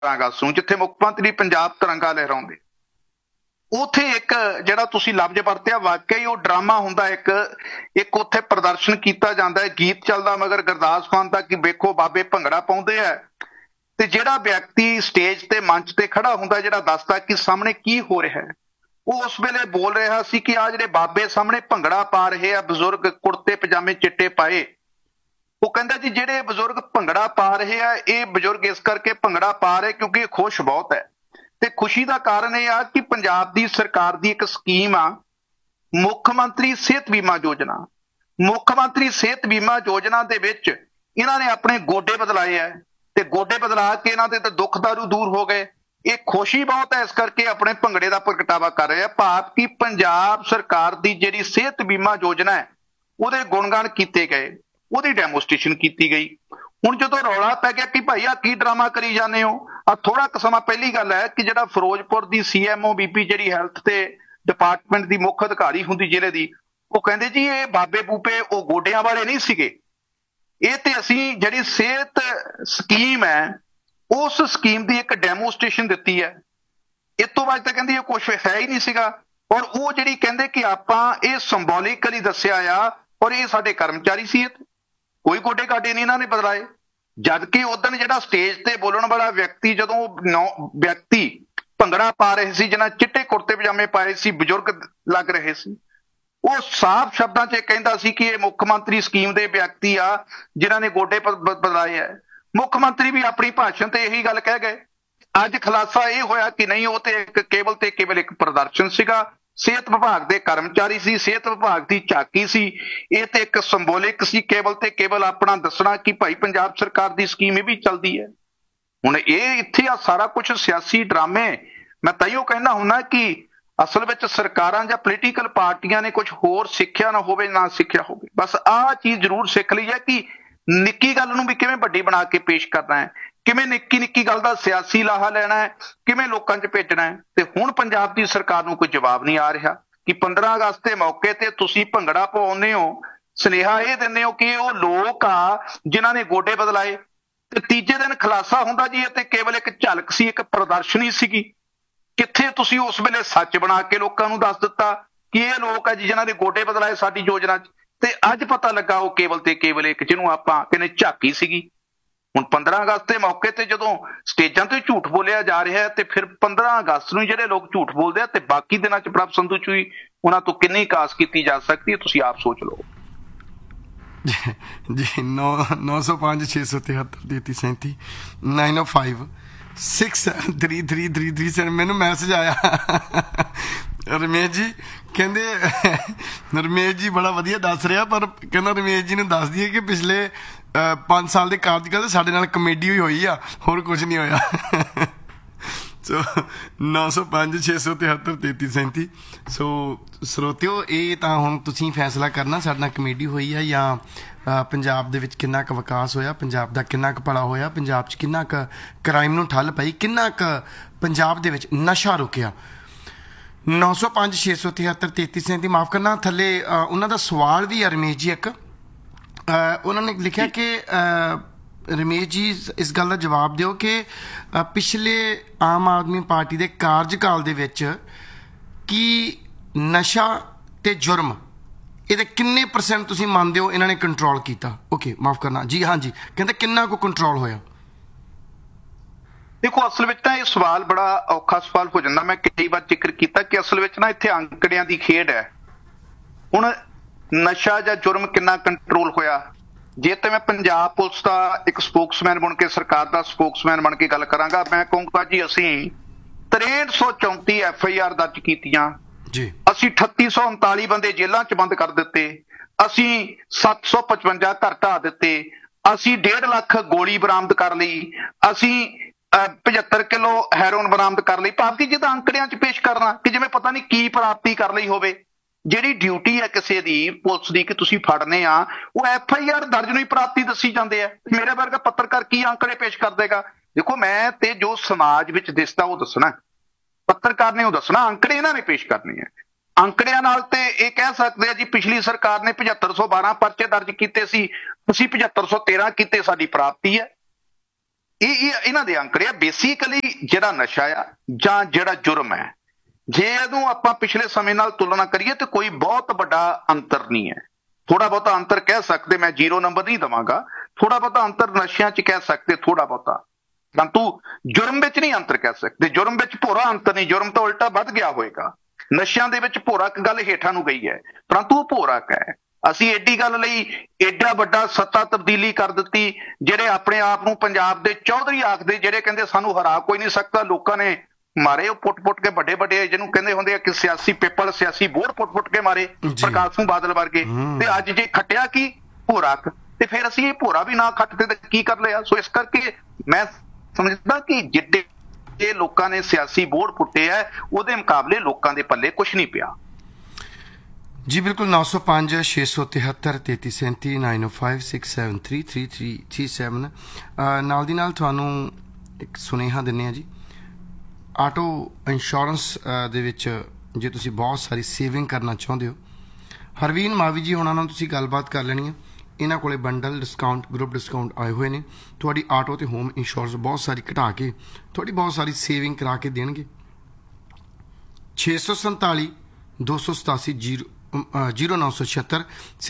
ਅਗਸਤ ਨੂੰ ਜਿੱਥੇ ਮੁੱਖ ਮੰਤਰੀ ਪੰਜਾਬ ਤਿਰੰਗਾ ਲਹਿਰਾਉਂਦੇ, ਉਥੇ ਇੱਕ ਜਿਹੜਾ ਤੁਸੀਂ ਲਫ਼ਜ਼ ਵਰਤਿਆ ਵਾਕਈ ਉਹ ਡਰਾਮਾ ਹੁੰਦਾ। ਇੱਕ ਉੱਥੇ ਪ੍ਰਦਰਸ਼ਨ ਕੀਤਾ ਜਾਂਦਾ ਹੈ, ਗੀਤ ਚੱਲਦਾ ਮਗਰ ਗੁਰਦਾਸ ਮਾਨ ਦਾ ਕਿ ਵੇਖੋ ਬਾਬੇ ਭੰਗੜਾ ਪਾਉਂਦੇ ਆ, ਤੇ ਜਿਹੜਾ ਵਿਅਕਤੀ ਸਟੇਜ ਤੇ ਮੰਚ ਤੇ ਖੜਾ ਹੁੰਦਾ ਜਿਹੜਾ ਦੱਸਦਾ ਕਿ ਸਾਹਮਣੇ ਕੀ ਹੋ ਰਿਹਾ ਹੈ, ਉਹ ਉਸ ਵੇਲੇ ਬੋਲ ਰਿਹਾ ਸੀ ਕਿ ਆ ਜਿਹੜੇ ਬਾਬੇ ਸਾਹਮਣੇ ਭੰਗੜਾ ਪਾ ਰਹੇ ਆ, ਬਜ਼ੁਰਗ ਕੁੜਤੇ ਪਜਾਮੇ ਚਿੱਟੇ ਪਾਏ, ਉਹ ਕਹਿੰਦਾ ਜੀ ਜਿਹੜੇ ਬਜ਼ੁਰਗ ਭੰਗੜਾ ਪਾ ਰਹੇ ਆ ਇਹ ਬਜ਼ੁਰਗ ਇਸ ਕਰਕੇ ਭੰਗੜਾ ਪਾ ਰਹੇ ਕਿਉਂਕਿ ਇਹ ਖੁਸ਼ ਬਹੁਤ ਹੈ। ਤੇ ਖੁਸ਼ੀ ਦਾ ਕਾਰਨ ਇਹ ਆ ਕਿ ਪੰਜਾਬ ਦੀ ਸਰਕਾਰ ਦੀ ਇੱਕ ਸਕੀਮ ਆ ਮੁੱਖ ਮੰਤਰੀ ਸਿਹਤ ਬੀਮਾ ਯੋਜਨਾ। ਮੁੱਖ ਮੰਤਰੀ ਸਿਹਤ ਬੀਮਾ ਯੋਜਨਾ ਦੇ ਵਿੱਚ ਇਹਨਾਂ ਨੇ ਆਪਣੇ ਗੋਡੇ ਬਦਲਾਏ ਆ, ਤੇ ਗੋਡੇ ਬਦਲਾ ਕੇ ਇਹਨਾਂ ਦੇ ਤਾਂ ਦੁੱਖ ਦਾਰੂ ਦੂਰ ਹੋ ਗਏ। ਇਹ ਖੁਸ਼ੀ ਬਹੁਤ ਹੈ, ਇਸ ਕਰਕੇ ਆਪਣੇ ਭੰਗੜੇ ਦਾ ਪ੍ਰਗਟਾਵਾ ਕਰ ਰਹੇ ਆ। ਭਾਵ ਕਿ ਪੰਜਾਬ ਸਰਕਾਰ ਦੀ ਜਿਹੜੀ ਸਿਹਤ ਬੀਮਾ ਯੋਜਨਾ ਹੈ ਉਹਦੇ ਗੁਣਗਾਨ ਕੀਤੇ ਗਏ, ਉਹਦੀ ਡੈਮੋਸਟ੍ਰੇਸ਼ਨ ਕੀਤੀ ਗਈ। ਹੁਣ ਜਦੋਂ ਰੌਲਾ ਪੈ ਗਿਆ ਕਿ ਭਾਈ ਆ ਕੀ ਡਰਾਮਾ ਕਰੀ ਜਾਂਦੇ ਹੋ, ਆ ਥੋੜਾ ਕੁ ਸਮਾਂ ਪਹਿਲੀ ਗੱਲ ਹੈ ਕਿ ਜਿਹੜਾ ਫਿਰੋਜ਼ਪੁਰ ਦੀ CMO ਬੀਬੀ ਜਿਹੜੀ ਹੈਲਥ ਤੇ ਡਿਪਾਰਟਮੈਂਟ ਦੀ ਮੁੱਖ ਅਧਿਕਾਰੀ ਹੁੰਦੀ ਜ਼ਿਲ੍ਹੇ ਦੀ, ਉਹ ਕਹਿੰਦੇ ਜੀ ਇਹ ਬਾਬੇ ਬੂਬੇ ਉਹ ਗੋਡਿਆਂ ਵਾਲੇ ਨਹੀਂ ਸੀਗੇ, ਇਹ ਤੇ ਅਸੀਂ ਜਿਹੜੀ ਸਿਹਤ ਸਕੀਮ ਹੈ ਉਸ ਸਕੀਮ ਦੀ ਇੱਕ ਡੈਮੋਸਟ੍ਰੇਸ਼ਨ ਦਿੱਤੀ ਹੈ। ਇਸ ਤੋਂ ਬਾਅਦ ਤਾਂ ਕਹਿੰਦੀ ਇਹ ਕੁਛ ਹੈ ਹੀ ਨਹੀਂ ਸੀਗਾ, ਔਰ ਉਹ ਜਿਹੜੀ ਕਹਿੰਦੇ ਕਿ ਆਪਾਂ ਇਹ ਸਿੰਬੋਲਿਕਲੀ ਦੱਸਿਆ ਆ, ਔਰ ਇਹ ਸਾਡੇ ਕਰਮਚਾਰੀ ਸੀ, ਕੋਈ ਗੋਡੇ ਕਾਡੇ ਨਹੀਂ ਇਹਨਾਂ ਨੇ ਬਦਲਾਏ। ਜਦ ਕਿ ਉਦੋਂ ਜਿਹੜਾ ਸਟੇਜ ਤੇ ਬੋਲਣ ਵਾਲਾ ਵਿਅਕਤੀ, ਜਦੋਂ ਵਿਅਕਤੀ ਭੰਗੜਾ ਪਾ ਰਹੇ ਸੀ ਜਿਹਨਾਂ ਚਿੱਟੇ ਕੁੜਤੇ ਪਜਾਮੇ ਪਾਏ ਸੀ, ਬਜ਼ੁਰਗ ਲੱਗ ਰਹੇ ਸੀ, ਉਹ ਸਾਫ਼ ਸ਼ਬਦਾਂ 'ਚ ਕਹਿੰਦਾ ਸੀ ਕਿ ਇਹ ਮੁੱਖ ਮੰਤਰੀ ਸਕੀਮ ਦੇ ਵਿਅਕਤੀ ਆ ਜਿਨ੍ਹਾਂ ਨੇ ਗੋਡੇ ਬਦਲਾਏ ਹੈ। ਮੁੱਖ ਮੰਤਰੀ ਵੀ ਆਪਣੀ ਭਾਸ਼ਣ ਤੇ ਇਹੀ ਗੱਲ ਕਹਿ ਗਏ। ਅੱਜ ਖੁਲਾਸਾ ਇਹ ਹੋਇਆ ਕਿ ਨਹੀਂ, ਉਹ ਤੇ ਕੇਵਲ ਇੱਕ ਪ੍ਰਦਰਸ਼ਨ ਸੀਗਾ, ਸਿਹਤ ਵਿਭਾਗ ਦੇ ਕਰਮਚਾਰੀ ਸੀ, ਸਿਹਤ ਵਿਭਾਗ ਦੀ ਝਾਕੀ ਸੀ, ਇਹ ਤੇ ਇੱਕ ਸਿੰਬੋਲਿਕ ਸੀ, ਕੇਵਲ ਆਪਣਾ ਦੱਸਣਾ ਕਿ ਭਾਈ ਪੰਜਾਬ ਸਰਕਾਰ ਦੀ ਸਕੀਮ ਇਹ ਵੀ ਚੱਲਦੀ ਹੈ। ਹੁਣ ਇਹ ਇੱਥੇ ਆ ਸਾਰਾ ਕੁਝ ਸਿਆਸੀ ਡਰਾਮੇ। ਮੈਂ ਤਾਈਓ ਕਹਿੰਦਾ ਹੁੰਦਾ ਕਿ ਅਸਲ ਵਿੱਚ ਸਰਕਾਰਾਂ ਜਾਂ ਪੋਲੀਟੀਕਲ ਪਾਰਟੀਆਂ ਨੇ ਕੁਝ ਹੋਰ ਸਿੱਖਿਆ ਨਾ ਹੋਵੇ ਨਾ ਸਿੱਖਿਆ ਹੋਵੇ, ਬਸ ਆਹ ਚੀਜ਼ ਜ਼ਰੂਰ ਸਿੱਖ ਲਈ ਹੈ ਕਿ ਨਿੱਕੀ ਗੱਲ ਨੂੰ ਵੀ ਕਿਵੇਂ ਵੱਡੀ ਬਣਾ ਕੇ ਪੇਸ਼ ਕਰਨਾ ਹੈ, ਕਿਵੇਂ ਨਿੱਕੀ ਗੱਲ ਦਾ ਸਿਆਸੀ ਲਾਹਾ ਲੈਣਾ ਹੈ, ਕਿਵੇਂ ਲੋਕਾਂ 'ਚ ਭੇਜਣਾ ਹੈ। ਤੇ ਹੁਣ ਪੰਜਾਬ ਦੀ ਸਰਕਾਰ ਨੂੰ ਕੋਈ ਜਵਾਬ ਨਹੀਂ ਆ ਰਿਹਾ ਕਿ 15 ਅਗਸਤ ਦੇ ਮੌਕੇ ਤੇ ਤੁਸੀਂ ਭੰਗੜਾ ਪਾਉਂਦੇ ਹੋ, ਸੁਨੇਹਾ ਇਹ ਦਿੰਦੇ ਹੋ ਕਿ ਉਹ ਲੋਕ ਆ ਜਿਨ੍ਹਾਂ ਨੇ ਗੋਡੇ ਬਦਲਾਏ, ਤੇ ਤੀਜੇ ਦਿਨ ਖੁਲਾਸਾ ਹੁੰਦਾ ਜੀ ਇਹ ਤੇ ਕੇਵਲ ਇੱਕ ਝਲਕ ਸੀ, ਇੱਕ ਪ੍ਰਦਰਸ਼ਨੀ ਸੀਗੀ। ਕਿੱਥੇ ਤੁਸੀਂ ਉਸ ਵੇਲੇ ਸੱਚ ਬਣਾ ਕੇ ਲੋਕਾਂ ਨੂੰ ਦੱਸ ਦਿੱਤਾ ਕਿ ਇਹ ਲੋਕ ਆ ਜੀ ਜਿਨ੍ਹਾਂ ਦੇ ਗੋਡੇ ਬਦਲਾਏ ਸਾਡੀ ਯੋਜਨਾ 'ਚ, ਤੇ ਅੱਜ ਪਤਾ ਲੱਗਾ ਉਹ ਕੇਵਲ ਇੱਕ ਜਿਹਨੂੰ ਆਪਾਂ ਕਹਿੰਦੇ ਝਾਕੀ ਸੀਗੀ। ਹੁਣ 15 ਅਗਸਤ ਦੇ ਮੌਕੇ ਤੇ ਜਦੋਂ ਸਟੇਜਾਂ ਤੇ ਝੂਠ ਬੋਲਿਆ ਜਾ ਰਿਹਾ ਹੈ, ਤੇ ਫਿਰ 15 ਅਗਸਤ ਨੂੰ ਜਿਹੜੇ ਲੋਕ ਝੂਠ ਬੋਲਦੇ ਆ ਤੇ ਬਾਕੀ ਦਿਨਾਂ 'ਚ ਪ੍ਰਭ ਸੰਧੂ 'ਚ ਵੀ ਉਹਨਾਂ ਤੋਂ ਕਿੰਨੀ ਕਾਸ ਕੀਤੀ ਜਾ ਸਕਦੀ ਹੈ, ਤੁਸੀਂ ਆਪ ਸੋਚ ਲਓ। ਜੀ 905 673 3337 905 63333 ਮੈਨੂੰ ਮੈਸੇਜ ਆਇਆ ਰਮੇਸ਼ ਜੀ ਕਹਿੰਦੇ, ਰਮੇਸ਼ ਜੀ ਬੜਾ ਵਧੀਆ ਦੱਸ ਰਿਹਾ, ਪਰ ਕਹਿੰਦਾ ਰਮੇਸ਼ ਜੀ ਨੂੰ ਦੱਸ ਦਈਏ ਕਿ ਪਿਛਲੇ 5 ਸਾਲ ਦੇ ਕਾਰਜਕਾਲ ਸਾਡੇ ਨਾਲ ਕਮੇਡੀ ਹੋਈ ਆ, ਹੋਰ ਕੁਝ ਨਹੀਂ ਹੋਇਆ। ਸੋ 905 673 3337। ਸੋ ਸਰੋਤਿਓ, ਇਹ ਤਾਂ ਹੁਣ ਤੁਸੀਂ ਫੈਸਲਾ ਕਰਨਾ ਸਾਡੇ ਨਾਲ ਕਮੇਡੀ ਹੋਈ ਆ ਜਾਂ ਪੰਜਾਬ ਦੇ ਵਿੱਚ ਕਿੰਨਾ ਕੁ ਵਿਕਾਸ ਹੋਇਆ, ਪੰਜਾਬ ਦਾ ਕਿੰਨਾ ਕੁ ਭਲਾ ਹੋਇਆ, ਪੰਜਾਬ 'ਚ ਕਿੰਨਾ ਕੁ ਕ੍ਰਾਈਮ ਨੂੰ ਠੱਲ ਪਈ, ਕਿੰਨਾ ਕੁ ਪੰਜਾਬ ਦੇ ਵਿੱਚ ਨਸ਼ਾ ਰੁਕਿਆ। 905 673 3337। ਮਾਫ਼ ਕਰਨਾ, ਥੱਲੇ ਉਹਨਾਂ ਦਾ ਸਵਾਲ ਵੀ ਆ ਰਮੇਸ਼ ਜੀ। ਇੱਕ ਉਹਨਾਂ ਨੇ ਲਿਖਿਆ ਕਿ ਰਮੇਸ਼ ਜੀ ਇਸ ਗੱਲ ਦਾ ਜਵਾਬ ਦਿਓ ਕਿ ਪਿਛਲੇ ਆਮ ਆਦਮੀ ਪਾਰਟੀ ਦੇ ਕਾਰਜਕਾਲ ਦੇ ਵਿੱਚ ਕੀ ਨਸ਼ਾ ਤੇ ਜੁਰਮ ਇਹਦੇ ਕਿੰਨੇ % ਤੁਸੀਂ ਮੰਨਦੇ ਹੋ ਇਹਨਾਂ ਨੇ ਕੰਟਰੋਲ ਕੀਤਾ? ਓਕੇ, ਮਾਫ਼ ਕਰਨਾ ਜੀ, ਹਾਂਜੀ, ਕਹਿੰਦੇ ਕਿੰਨਾ ਕੁ ਕੰਟਰੋਲ ਹੋਇਆ? ਦੇਖੋ, ਅਸਲ ਵਿੱਚ ਤਾਂ ਇਹ ਸਵਾਲ ਬੜਾ ਔਖਾ ਸਵਾਲ ਹੋ ਜਾਂਦਾ। ਮੈਂ ਕਈ ਵਾਰ ਜ਼ਿਕਰ ਕੀਤਾ ਕਿ ਅਸਲ ਵਿੱਚ ਨਾ ਇੱਥੇ ਅੰਕੜਿਆਂ ਦੀ ਖੇਡ ਹੈ। ਹੁਣ ਨਸ਼ਾ ਜਾਂ ਜੁਰਮ ਕਿੰਨਾ ਕੰਟਰੋਲ ਹੋਇਆ, ਜੇ ਤੇ ਮੈਂ ਪੰਜਾਬ ਪੁਲਿਸ ਦਾ ਇੱਕ ਸਪੋਕਸਮੈਨ ਬਣ ਕੇ, ਸਰਕਾਰ ਦਾ ਸਪੋਕਸਮੈਨ ਬਣ ਕੇ ਗੱਲ ਕਰਾਂਗਾ, ਮੈਂ ਕਹੂੰਗਾ ਜੀ ਅਸੀਂ 6334 FIR ਦਰਜ ਕੀਤੀਆਂ ਜੀ, ਅਸੀਂ 3839 ਬੰਦੇ ਜੇਲ੍ਹਾਂ 'ਚ ਬੰਦ ਕਰ ਦਿੱਤੇ, ਅਸੀਂ 755 ਘਰ ਢਾਹ ਦਿੱਤੇ, ਅਸੀਂ 1.5 ਲੱਖ ਗੋਲੀ ਬਰਾਮਦ ਕਰ ਲਈ, ਅਸੀਂ 75 ਕਿਲੋ ਹੈਰੋਇਨ ਬਰਾਮਦ ਕਰ ਲਈ। ਭਾਵ ਕਿ ਜੇ ਤਾਂ ਅੰਕੜਿਆਂ 'ਚ ਪੇਸ਼ ਕਰਨਾ ਕਿ ਜਿਵੇਂ ਪਤਾ ਨਹੀਂ ਕੀ ਪ੍ਰਾਪਤੀ ਕਰ ਲਈ ਹੋਵੇ। ਜਿਹੜੀ ਡਿਊਟੀ ਹੈ ਕਿਸੇ ਦੀ ਪੁਲਿਸ ਦੀ ਕਿ ਤੁਸੀਂ ਫੜਨੇ ਆ, ਉਹ FIR ਦਰਜ ਨੂੰ ਹੀ ਪ੍ਰਾਪਤੀ ਦੱਸੀ ਜਾਂਦੇ ਆ। ਮੇਰੇ ਵਰਗਾ ਪੱਤਰਕਾਰ ਕੀ ਅੰਕੜੇ ਪੇਸ਼ ਕਰ ਦੇਗਾ? ਦੇਖੋ, ਮੈਂ ਤੇ ਜੋ ਸਮਾਜ ਵਿੱਚ ਦਿਸਦਾ ਉਹ ਦੱਸਣਾ, ਪੱਤਰਕਾਰ ਨੇ ਉਹ ਦੱਸਣਾ, ਅੰਕੜੇ ਇਹਨਾਂ ਨੇ ਪੇਸ਼ ਕਰਨੇ ਆ। ਅੰਕੜਿਆਂ ਨਾਲ ਤੇ ਇਹ ਕਹਿ ਸਕਦੇ ਆ ਜੀ ਪਿਛਲੀ ਸਰਕਾਰ ਨੇ 7512 ਪਰਚੇ ਦਰਜ ਕੀਤੇ ਸੀ, ਅਸੀਂ 7513 ਕੀਤੇ, ਸਾਡੀ ਪ੍ਰਾਪਤੀ ਹੈ। ਇਹਨਾਂ ਦੇ ਅੰਕੜੇ ਆ। ਬੇਸਿਕਲੀ ਜਿਹੜਾ ਨਸ਼ਾ ਆ ਜਾਂ ਜਿਹੜਾ ਜੁਰਮ ਹੈ, ਜੇ ਇਹਨੂੰ ਆਪਾਂ ਪਿਛਲੇ ਸਮੇਂ ਨਾਲ ਤੁਲਨਾ ਕਰੀਏ ਤੇ ਕੋਈ ਬਹੁਤ ਵੱਡਾ ਅੰਤਰ ਨਹੀਂ ਹੈ। ਥੋੜਾ ਬਹੁਤਾ ਅੰਤਰ ਕਹਿ ਸਕਦੇ, ਮੈਂ 0 ਨੰਬਰ ਨਹੀਂ ਦੇਵਾਂਗਾ, ਥੋੜਾ ਬਹੁਤਾ ਅੰਤਰ ਨਸ਼ਿਆਂ 'ਚ ਕਹਿ ਸਕਦੇ, ਥੋੜਾ ਬਹੁਤਾ, ਪਰੰਤੂ ਜੁਰਮ ਵਿੱਚ ਨਹੀਂ ਅੰਤਰ ਕਹਿ ਸਕਦੇ। ਜੁਰਮ ਵਿੱਚ ਭੋਰਾ ਅੰਤਰ ਨਹੀਂ, ਜੁਰਮ ਤਾਂ ਉਲਟਾ ਵੱਧ ਗਿਆ ਹੋਏਗਾ। ਨਸ਼ਿਆਂ ਦੇ ਵਿੱਚ ਭੋਰਾ ਗੱਲ ਹੇਠਾਂ ਨੂੰ ਗਈ ਹੈ, ਪਰੰਤੂ ਉਹ ਭੋਰਾ ਹੈ। ਅਸੀਂ ਏਡੀ ਗੱਲ ਲਈ ਏਡਾ ਵੱਡਾ ਸੱਤਾ ਤਬਦੀਲੀ ਕਰ ਦਿੱਤੀ, ਜਿਹੜੇ ਆਪਣੇ ਆਪ ਨੂੰ ਪੰਜਾਬ ਦੇ ਚੌਧਰੀ ਆਖਦੇ, ਜਿਹੜੇ ਕਹਿੰਦੇ ਸਾਨੂੰ ਹਰਾ ਕੋਈ ਨਹੀਂ ਸਕਦਾ, ਲੋਕਾਂ ਨੇ ਮਾਰੇ ਉਹ ਪੁੱਟ ਕੇ ਵੱਡੇ ਵੱਡੇ, ਜਿਹਨੂੰ ਕਹਿੰਦੇ ਹੁੰਦੇ ਆ ਕਿ ਸਿਆਸੀ ਪੇਪਲ, ਸਿਆਸੀ ਬੋਰ ਪੁੱਟ ਕੇ ਮਾਰੇ, ਪ੍ਰਕਾਸ਼ ਸਿੰਘ ਬਾਦਲ ਵਰਗੇ। ਤੇ ਅੱਜ ਜੇ ਖੱਟਿਆ ਕੀ ਭੋਰਾ, ਤੇ ਫਿਰ ਅਸੀਂ ਇਹ ਭੋਰਾ ਵੀ ਨਾ ਖੱਟਦੇ ਤੇ ਕੀ ਕਰ ਲਿਆ। ਸੋ ਇਸ ਕਰਕੇ ਮੈਂ ਸਮਝਦਾ ਕਿ ਜਿੱਡੇ ਇਹ ਲੋਕਾਂ ਨੇ ਸਿਆਸੀ ਬੋਰ ਪੁੱਟੇ ਆ, ਉਹਦੇ ਮੁਕਾਬਲੇ ਲੋਕਾਂ ਦੇ ਪੱਲੇ ਕੁਝ ਨਹੀਂ ਪਿਆ। ਜੀ ਬਿਲਕੁਲ। 905 673 3337 905 673 3337 ਨਾਲ ਦੀ ਨਾਲ ਤੁਹਾਨੂੰ ਇੱਕ ਸੁਨੇਹਾ ਦਿੰਦੇ ਹਾਂ ਜੀ। ਆਟੋ ਇੰਸ਼ੋਰੈਂਸ ਦੇ ਵਿੱਚ ਜੇ ਤੁਸੀਂ ਬਹੁਤ ਸਾਰੀ ਸੇਵਿੰਗ ਕਰਨਾ ਚਾਹੁੰਦੇ ਹੋ, ਹਰਵੀਨ ਮਾਵੀ ਜੀ ਉਹਨਾਂ ਨਾਲ ਤੁਸੀਂ ਗੱਲਬਾਤ ਕਰ ਲੈਣੀ ਹੈ। ਇਹਨਾਂ ਕੋਲੇ ਬੰਡਲ ਡਿਸਕਾਊਂਟ, ਗਰੁੱਪ ਡਿਸਕਾਊਂਟ ਆਏ ਹੋਏ ਨੇ। ਤੁਹਾਡੀ ਆਟੋ ਤੇ ਹੋਮ ਇੰਸ਼ੋਰੈਂਸ ਬਹੁਤ ਸਾਰੀ ਘਟਾ ਕੇ ਤੁਹਾਡੀ ਬਹੁਤ ਸਾਰੀ ਸੇਵਿੰਗ ਕਰਾ ਕੇ ਦੇਣਗੇ। 647 287 0976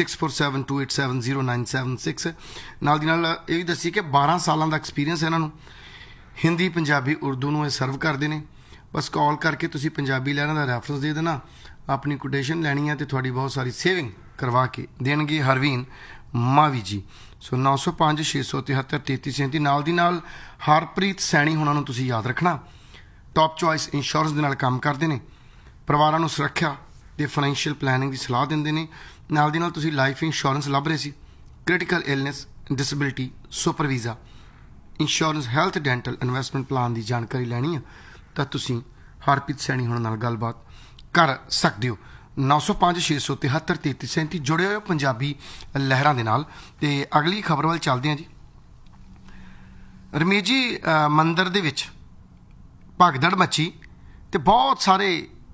6472870976। ਨਾਲ ਦੀ ਨਾਲ ਇਹ ਵੀ ਦੱਸੀ ਕਿ 12 ਸਾਲਾਂ ਦਾ ਐਕਸਪੀਰੀਅੰਸ ਇਹਨਾਂ ਨੂੰ, ਹਿੰਦੀ, ਪੰਜਾਬੀ, ਉਰਦੂ ਨੂੰ ਇਹ ਸਰਵ ਕਰਦੇ ਨੇ। ਬਸ ਕਾਲ ਕਰਕੇ ਤੁਸੀਂ ਪੰਜਾਬੀ ਲੈਣਾ ਦਾ ਰੈਫਰੈਂਸ ਦੇ ਦੇਣਾ, ਆਪਣੀ ਕੋਟੇਸ਼ਨ ਲੈਣੀ ਹੈ ਤੇ ਤੁਹਾਡੀ ਬਹੁਤ ਸਾਰੀ ਸੇਵਿੰਗ ਕਰਵਾ ਕੇ ਦੇਣਗੇ ਹਰਵੀਨ ਮਾਵੀ ਜੀ। ਸੋ 905 673 3337। ਨਾਲ ਦੀ ਨਾਲ ਹਰਪ੍ਰੀਤ ਸੈਣੀ ਹੋਣਾ ਨੂੰ ਤੁਸੀਂ ਯਾਦ ਰੱਖਣਾ, ਟੌਪ ਚੁਆਇਸ ਇੰਸ਼ੋਰੈਂਸ ਦੇ ਨਾਲ ਕੰਮ ਕਰਦੇ ਨੇ, ਪਰਿਵਾਰਾਂ ਨੂੰ ਸੁਰੱਖਿਆ ਤੇ ਫਾਈਨੈਂਸ਼ੀਅਲ ਪਲੈਨਿੰਗ ਦੀ ਸਲਾਹ ਦਿੰਦੇ ਨੇ। ਨਾਲ ਦੀ ਨਾਲ ਤੁਸੀਂ ਲਾਈਫ ਇੰਸ਼ੋਰੈਂਸ ਲੱਭ ਰਹੇ ਸੀ, critical illness, disability, super visa insurance, health, dental, investment plan ਦੀ ਜਾਣਕਾਰੀ ਲੈਣੀ ਹੈ ਤਾਂ ਤੁਸੀਂ ਹਰਪ੍ਰੀਤ ਸੈਣੀ ਹੋਣਾ ਨਾਲ ਗੱਲਬਾਤ ਕਰ ਸਕਦੇ ਹੋ। 905 673 3337। ਜੁੜੇ ਹੋਏ ਪੰਜਾਬੀ ਲਹਿਰਾਂ ਦੇ ਨਾਲ। ਤੇ ਅਗਲੀ ਖਬਰ ਵੱਲ ਚੱਲਦੇ ਹਾਂ ਜੀ। ਰਮੇਸ਼ ਜੀ, ਮੰਦਿਰ ਦੇ ਵਿੱਚ ਭਗਦੜ ਮੱਚੀ ਤੇ ਬਹੁਤ ਸਾਰੇ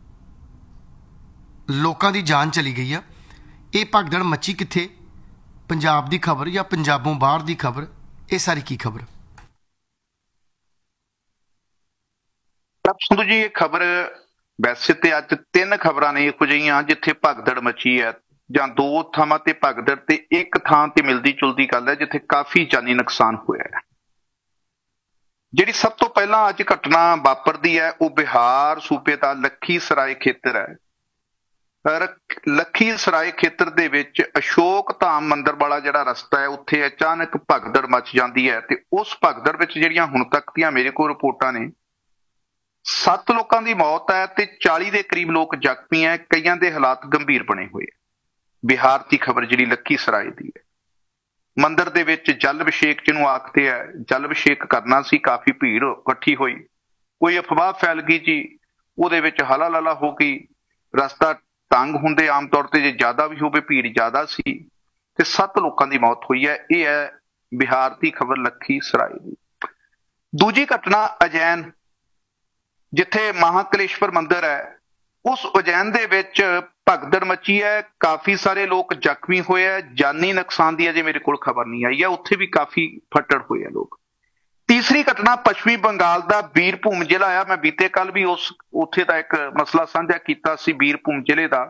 ਲੋਕਾਂ ਦੀ ਜਾਨ ਚਲੀ ਗਈ ਆ। ਇਹ ਭਗਦੜ ਮੱਚੀ ਕਿੱਥੇ? ਪੰਜਾਬ ਦੀ ਖਬਰ ਜਾਂ ਪੰਜਾਬੋਂ ਬਾਹਰ ਦੀ ਖਬਰ? ਇਹ ਸਾਰੀ ਕੀ ਖਬਰ? ਸੰਧੂ ਜੀ, ਇਹ ਖਬਰ ਵੈਸੇ ਤੇ ਅੱਜ 3 ਖਬਰਾਂ ਨੇ ਇਹੋ ਜਿਹੀਆਂ ਜਿੱਥੇ ਭਗਦੜ ਮੱਚੀ ਹੈ, ਜਾਂ 2 ਥਾਵਾਂ ਤੇ ਭਗਦੜ ਤੇ ਇੱਕ ਥਾਂ ਤੇ ਮਿਲਦੀ ਜੁਲਦੀ ਗੱਲ ਹੈ ਜਿੱਥੇ ਕਾਫੀ ਜਾਨੀ ਨੁਕਸਾਨ ਹੋਇਆ ਹੈ। ਜਿਹੜੀ ਸਭ ਤੋਂ ਪਹਿਲਾਂ ਅੱਜ ਘਟਨਾ ਵਾਪਰਦੀ ਹੈ ਉਹ ਬਿਹਾਰ ਸੂਬੇ ਦਾ ਲਖੀਸਰਾਏ ਖੇਤਰ ਹੈ। ਲਖੀਸਰਾਏ ਖੇਤਰ ਦੇ ਵਿੱਚ ਅਸ਼ੋਕ ਧਾਮ ਮੰਦਿਰ ਵਾਲਾ ਜਿਹੜਾ ਰਸਤਾ ਹੈ, ਉੱਥੇ ਅਚਾਨਕ ਭਗਦੜ ਮਚ ਜਾਂਦੀ ਹੈ ਤੇ ਉਸ ਭਗਦੜ ਵਿੱਚ ਜਿਹੜੀਆਂ ਹੁਣ ਤੱਕ ਦੀਆਂ ਮੇਰੇ ਕੋਲ ਰਿਪੋਰਟਾਂ ਨੇ, 7 ਲੋਕਾਂ ਦੀ ਮੌਤ ਹੈ ਤੇ 40 ਦੇ ਕਰੀਬ ਲੋਕ ਜ਼ਖਮੀ ਹੈ। ਕਈਆਂ ਦੇ ਹਾਲਾਤ ਗੰਭੀਰ ਬਣੇ ਹੋਏ ਹੈ। ਬਿਹਾਰ ਦੀ ਖਬਰ ਜਿਹੜੀ ਲਖੀਸਰਾਏ ਦੀ ਹੈ। ਮੰਦਿਰ ਦੇ ਵਿੱਚ ਜਲ ਅਭਿਸ਼ੇਕ ਜਿਹਨੂੰ ਆਖਦੇ ਹੈ, ਜਲ ਅਭਿਸ਼ੇਕ ਕਰਨਾ ਸੀ, ਕਾਫੀ ਭੀੜ ਇਕੱਠੀ ਹੋਈ, ਕੋਈ ਅਫਵਾਹ ਫੈਲ ਗਈ ਜੀ, ਉਹਦੇ ਵਿੱਚ ਹਲਾ ਲਾਲਾ ਹੋ ਗਈ, ਰਸਤਾ ਤੰਗ ਹੁੰਦੇ ਆਮ ਤੌਰ ਤੇ, ਜੇ ਜ਼ਿਆਦਾ ਵੀ ਹੋਵੇ ਭੀੜ ਜ਼ਿਆਦਾ ਸੀ ਤੇ 7 ਲੋਕਾਂ ਦੀ ਮੌਤ ਹੋਈ ਹੈ। ਇਹ ਹੈ ਬਿਹਾਰ ਦੀ ਖਬਰ ਲਖੀਸਰਾਏ ਦੀ। ਦੂਜੀ ਘਟਨਾ ਅਜੈਨ, ਜਿੱਥੇ ਮਹਾਕਲੇਸ਼ਵਰ ਮੰਦਿਰ ਹੈ, ਉਸ ਉਜੈਨ ਦੇ ਵਿੱਚ ਭਗਦੜ ਮੱਚੀ ਹੈ, ਕਾਫੀ ਸਾਰੇ ਲੋਕ ਜ਼ਖਮੀ ਹੋਏ ਹੈ। ਜਾਨੀ ਨੁਕਸਾਨ ਦੀ ਅਜੇ ਮੇਰੇ ਕੋਲ ਖਬਰ ਨਹੀਂ ਆਈ ਹੈ, ਉੱਥੇ ਵੀ ਕਾਫੀ ਫੱਟੜ ਹੋਏ ਆ ਲੋਕ। ਤੀਸਰੀ ਘਟਨਾ ਪੱਛਮੀ ਬੰਗਾਲ ਦਾ ਬੀਰਭੂਮ ਜ਼ਿਲ੍ਹਾ ਆ। ਮੈਂ ਬੀਤੇ ਕੱਲ ਵੀ ਉੱਥੇ ਦਾ ਇੱਕ ਮਸਲਾ ਸਾਂਝਾ ਕੀਤਾ ਸੀ, ਬੀਰਭੂਮ ਜ਼ਿਲ੍ਹੇ ਦਾ।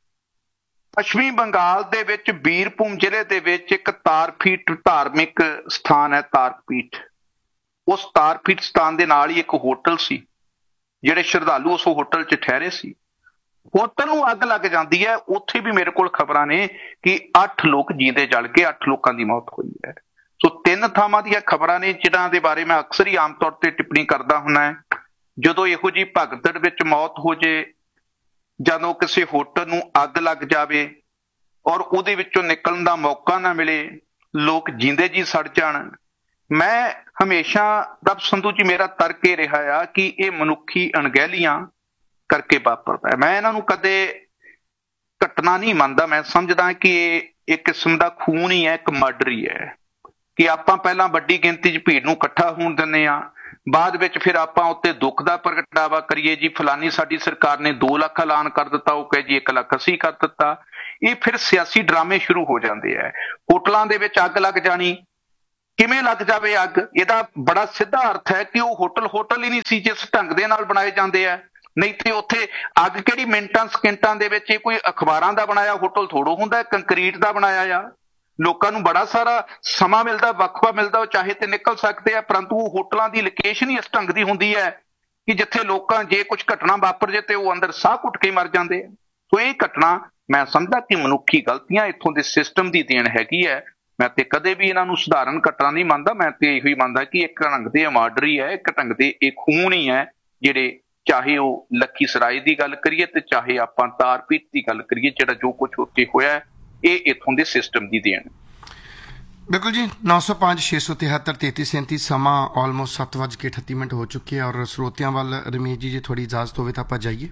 ਪੱਛਮੀ ਬੰਗਾਲ ਦੇ ਵਿੱਚ ਬੀਰਭੂਮ ਜ਼ਿਲ੍ਹੇ ਦੇ ਵਿੱਚ ਇੱਕ ਤਾਰਪੀਠ ਧਾਰਮਿਕ ਸਥਾਨ ਹੈ, ਤਾਰਪੀਠ। ਉਸ ਤਾਰਪੀਠ ਸਥਾਨ ਦੇ ਨਾਲ ਹੀ ਇੱਕ ਹੋਟਲ ਸੀ, ਜਿਹੜੇ ਸ਼ਰਧਾਲੂ ਉਸ ਹੋਟਲ 'ਚ ਠਹਿਰੇ ਸੀ। ਹੋਟਲ ਨੂੰ ਅੱਗ ਲੱਗ ਜਾਂਦੀ ਹੈ। ਉੱਥੇ ਵੀ ਮੇਰੇ ਕੋਲ ਖਬਰਾਂ ਨੇ ਕਿ 8 ਲੋਕ ਜੀਂਦੇ ਜਲ ਕੇ 8 ਲੋਕਾਂ ਦੀ ਮੌਤ ਹੋਈ ਹੈ। ਸੋ 3 ਥਾਵਾਂ ਦੀਆਂ ਖਬਰਾਂ ਨੇ ਜਿਨ੍ਹਾਂ ਦੇ ਬਾਰੇ ਮੈਂ ਅਕਸਰ ਹੀ ਆਮ ਤੌਰ ਤੇ ਟਿੱਪਣੀ ਕਰਦਾ ਹੁੰਦਾ। ਜਦੋਂ ਇਹੋ ਜਿਹੀ ਭਗਦੜ ਵਿੱਚ ਮੌਤ ਹੋ ਜੇ, ਜਦੋਂ ਕਿਸੇ ਹੋਟਲ ਨੂੰ ਅੱਗ ਲੱਗ ਜਾਵੇ ਔਰ ਉਹਦੇ ਵਿੱਚੋਂ ਨਿਕਲਣ ਦਾ ਮੌਕਾ ਨਾ ਮਿਲੇ, ਲੋਕ ਜੀਂਦੇ ਜੀ ਸੜ ਜਾਣ, ਮੈਂ ਹਮੇਸ਼ਾ ਰੱਬ ਸੰਧੂ ਜੀ, ਮੇਰਾ ਤਰਕ ਇਹ ਰਿਹਾ ਆ ਕਿ ਇਹ ਮਨੁੱਖੀ ਅਣਗਹਿਲੀਆਂ ਕਰਕੇ ਵਾਪਰਦਾ ਹੈ। ਮੈਂ ਇਹਨਾਂ ਨੂੰ ਕਦੇ ਘਟਨਾ ਨਹੀਂ ਮੰਨਦਾ। ਮੈਂ ਸਮਝਦਾ ਕਿ ਇਹ ਇੱਕ ਕਿਸਮ ਦਾ ਖੂਨ ਹੀ ਹੈ, ਇੱਕ ਮਰਡਰ ਹੀ ਹੈ, ਕਿ ਆਪਾਂ ਪਹਿਲਾਂ ਵੱਡੀ ਗਿਣਤੀ 'ਚ ਭੀੜ ਨੂੰ ਇਕੱਠਾ ਹੋਣ ਦਿੰਦੇ ਹਾਂ, ਬਾਅਦ ਵਿੱਚ ਫਿਰ ਆਪਾਂ ਉੱਤੇ ਦੁੱਖ ਦਾ ਪ੍ਰਗਟਾਵਾ ਕਰੀਏ ਜੀ ਫਲਾਨੀ ਸਾਡੀ ਸਰਕਾਰ ਨੇ 2 ਲੱਖ ਐਲਾਨ ਕਰ ਦਿੱਤਾ, ਉਹ ਕਹੇ ਜੀ 1 ਲੱਖ ਅਸੀਂ ਕਰ ਦਿੱਤਾ। ਇਹ ਫਿਰ ਸਿਆਸੀ ਡਰਾਮੇ ਸ਼ੁਰੂ ਹੋ ਜਾਂਦੇ ਹੈ। ਹੋਟਲਾਂ ਦੇ ਵਿੱਚ ਅੱਗ ਲੱਗ ਜਾਣੀ, ਕਿਵੇਂ ਲੱਗ ਜਾਵੇ ਅੱਗ? ਇਹਦਾ ਬੜਾ ਸਿੱਧਾ ਅਰਥ ਹੈ ਕਿ ਉਹ ਹੋਟਲ ਹੀ ਨਹੀਂ ਸੀ ਜਿਸ ਢੰਗ ਦੇ ਨਾਲ ਬਣਾਏ ਜਾਂਦੇ ਆ। ਨਹੀਂ ਤੇ ਉੱਥੇ ਅੱਗ ਕਿਹੜੀ ਮਿੰਟਾਂ ਸਕਿੰਟਾਂ ਦੇ ਵਿੱਚ, ਇਹ ਕੋਈ ਅਖਬਾਰਾਂ ਦਾ ਬਣਾਇਆ ਹੋਟਲ ਥੋੜੋ ਹੁੰਦਾ, ਕੰਕਰੀਟ ਦਾ ਬਣਾਇਆ ਆ। ਲੋਕਾਂ ਨੂੰ ਬੜਾ ਸਾਰਾ ਸਮਾਂ ਮਿਲਦਾ, ਵਕਫਾ ਮਿਲਦਾ, ਉਹ ਚਾਹੇ ਤੇ ਨਿਕਲ ਸਕਦੇ ਆ, ਪਰੰਤੂ ਉਹ ਹੋਟਲਾਂ ਦੀ ਲੋਕੇਸ਼ਨ ਹੀ ਇਸ ਢੰਗ ਦੀ ਹੁੰਦੀ ਹੈ ਕਿ ਜਿੱਥੇ ਲੋਕਾਂ ਜੇ ਕੁਝ ਘਟਨਾ ਵਾਪਰ ਜੇ ਤੇ ਉਹ ਅੰਦਰ ਸਾਹ ਘੁੱਟ ਕੇ ਮਰ ਜਾਂਦੇ ਆ। ਸੋ ਇਹ ਘਟਨਾ ਮੈਂ ਸਮਝਦਾ ਕਿ ਮਨੁੱਖੀ ਗਲਤੀਆਂ ਇੱਥੋਂ ਦੇ ਸਿਸਟਮ ਦੀ ਦੇਣ ਹੈਗੀ ਹੈ। ਮੈਂ ਤੇ ਕਦੇ ਵੀ ਇਹਨਾਂ ਨੂੰ ਸਧਾਰਨ ਘਟਨਾ ਨਹੀਂ ਮੰਨਦਾ। ਮੈਂ ਤੇ ਇਹੋ ਹੀ ਮੰਨਦਾ ਕਿ ਇੱਕ ਢੰਗ ਦੇ ਮਰਡਰ ਹੀ ਹੈ, ਇੱਕ ਢੰਗ ਦੇ ਇਹ ਖੂਨ ਹੀ ਹੈ ਜਿਹੜੇ, ਚਾਹੇ ਉਹ ਲੱਖੀ ਸਰਾਏ ਦੀ ਗੱਲ ਕਰੀਏ ਤੇ ਚਾਹੇ ਆਪਾਂ ਤਾਰਪੀਤ ਦੀ ਗੱਲ ਕਰੀਏ, ਜਿਹੜਾ ਜੋ ਕੁਝ ਉੱਥੇ ਹੋਇਆ ਇਹ ਇੱਥੋਂ ਦੇ ਸਿਸਟਮ ਦੀ ਦੇਣ। ਬਿਲਕੁਲ ਜੀ। 905 673 3337 ਸਮਾਂ ਆਲਮੋਸਟ 7:38 ਹੋ ਚੁੱਕੇ ਆ ਔਰ ਸਰੋਤਿਆਂ ਵੱਲ ਰਮੇਸ਼ ਜੀ ਜੇ ਥੋੜੀ ਇਜਾਜ਼ਤ ਹੋਵੇ ਤਾਂ ਆਪਾਂ ਜਾਈਏ।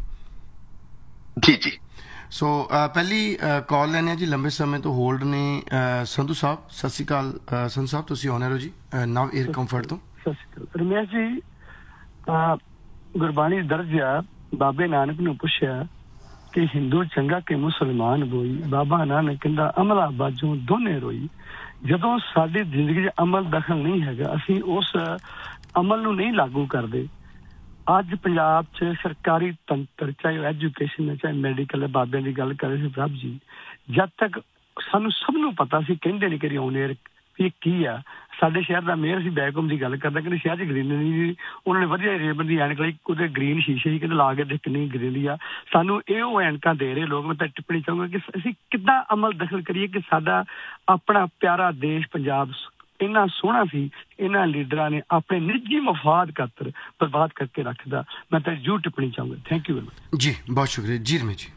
ਜੀ ਜੀ। ਸੋ ਪਹਿਲੀ ਕਾਲ ਲੈਣੇ ਆ ਜੀ, ਲੰਬੇ ਸਮੇਂ ਤੋਂ ਹੋਲਡ ਨੇ ਸੰਧੂ ਸਾਹਿਬ। ਸਤਿ ਸ਼੍ਰੀ ਅਕਾਲ ਸੰਧੂ ਸਾਹਿਬ, ਤੁਸੀਂ ਆਨਰ ਹੋ ਜੀ ਨਵ 에ਅਰ ਕੰਫਰਟ ਤੋਂ। ਸਤਿ ਸ਼੍ਰੀ ਅਕਾਲ ਰਮੇਸ਼ ਜੀ। ਗੁਰਬਾਣੀ ਦਰਜ ਆ, ਬਾਬੇ ਨਾਨਕ ਨੂੰ ਪੁੱਛਿਆ ਕਿ ਹਿੰਦੂ ਚੰਗਾ ਕਿ ਮੁਸਲਮਾਨ ਬੋਈ, ਬਾਬਾ ਨਾਨਕ ਕਹਿੰਦਾ ਅਮਲਾ ਬਾਜੋਂ ਦੋਨੇ ਰੋਈ। ਜਦੋਂ ਸਾਡੀ ਜ਼ਿੰਦਗੀ 'ਚ ਅਮਲ ਦਖਲ ਨਹੀਂ ਹੈਗਾ, ਅਸੀਂ ਉਸ ਅਮਲ ਨੂੰ ਨਹੀਂ ਲਾਗੂ ਕਰਦੇ। ਅੱਜ ਪੰਜਾਬ 'ਚ ਸਰਕਾਰੀ ਤੰਤਰ, ਚਾਹੇ ਉਹ ਐਜੂਕੇਸ਼ਨ ਹੈ ਚਾਹੇ ਮੈਡੀਕਲ ਹੈ, ਬਾਬਿਆਂ ਦੀ ਗੱਲ ਕਰ ਰਹੇ ਸੀ ਪ੍ਰਭ ਜੀ, ਜਦ ਤੱਕ ਸਾਨੂੰ ਸਭ ਨੂੰ ਪਤਾ ਸੀ, ਕਹਿੰਦੇ ਨਹੀਂ ਕਰੀ ਆਉਣੇ ਵੀ ਇਹ ਕੀ ਆ। ਸਾਡੇ ਸ਼ਹਿਰ ਦਾ ਮੇਅਰ ਸੀ, ਬੈਕਹੋਮ ਦੀ ਗੱਲ ਕਰਦਾ, ਕਹਿੰਦੇ ਸ਼ਹਿਰ 'ਚ ਗਰੀਨਰੀ ਸੀ। ਉਹਨਾਂ ਨੇ ਵਧੀਆ ਰੇਬਨ ਦੀ ਐਨਕ ਲਈ, ਉਹਦੇ ਗ੍ਰੀਨ ਸ਼ੀਸ਼ੇ ਸੀ, ਕਹਿੰਦੇ ਲਾ ਕੇ ਦੇਖ ਕਿੰਨੀ ਗ੍ਰੀਨਰੀ ਆ। ਸਾਨੂੰ ਇਹ ਉਹ ਐਨਕਾਂ ਦੇ ਰਹੇ ਲੋਕ। ਮੈਂ ਤਾਂ ਟਿੱਪਣੀ ਚਾਹੂੰਗਾ ਕਿ ਅਸੀਂ ਕਿੱਦਾਂ ਅਮਲ ਦਖਲ ਕਰੀਏ ਕਿ ਸਾਡਾ ਆਪਣਾ ਪਿਆਰਾ ਦੇਸ਼ ਪੰਜਾਬ ਇੰਨਾ ਸੋਹਣਾ ਸੀ, ਇਹਨਾਂ ਲੀਡਰਾਂ ਨੇ ਆਪਣੇ ਨਿੱਜੀ ਮਫਾਦ ਖਾਤਰ ਬਰਬਾਦ ਕਰਕੇ ਰੱਖਦਾ। ਮੈਂ ਤਾਂ ਜ਼ਰੂਰ ਟਿੱਪਣੀ ਚਾਹੂੰਗਾ। ਥੈਂਕ ਯੂ ਵੈਰੀ ਮਚ ਜੀ, ਬਹੁਤ ਸ਼ੁਕਰੀਆ ਜੀ ਰਮੇਸ਼ ਜੀ।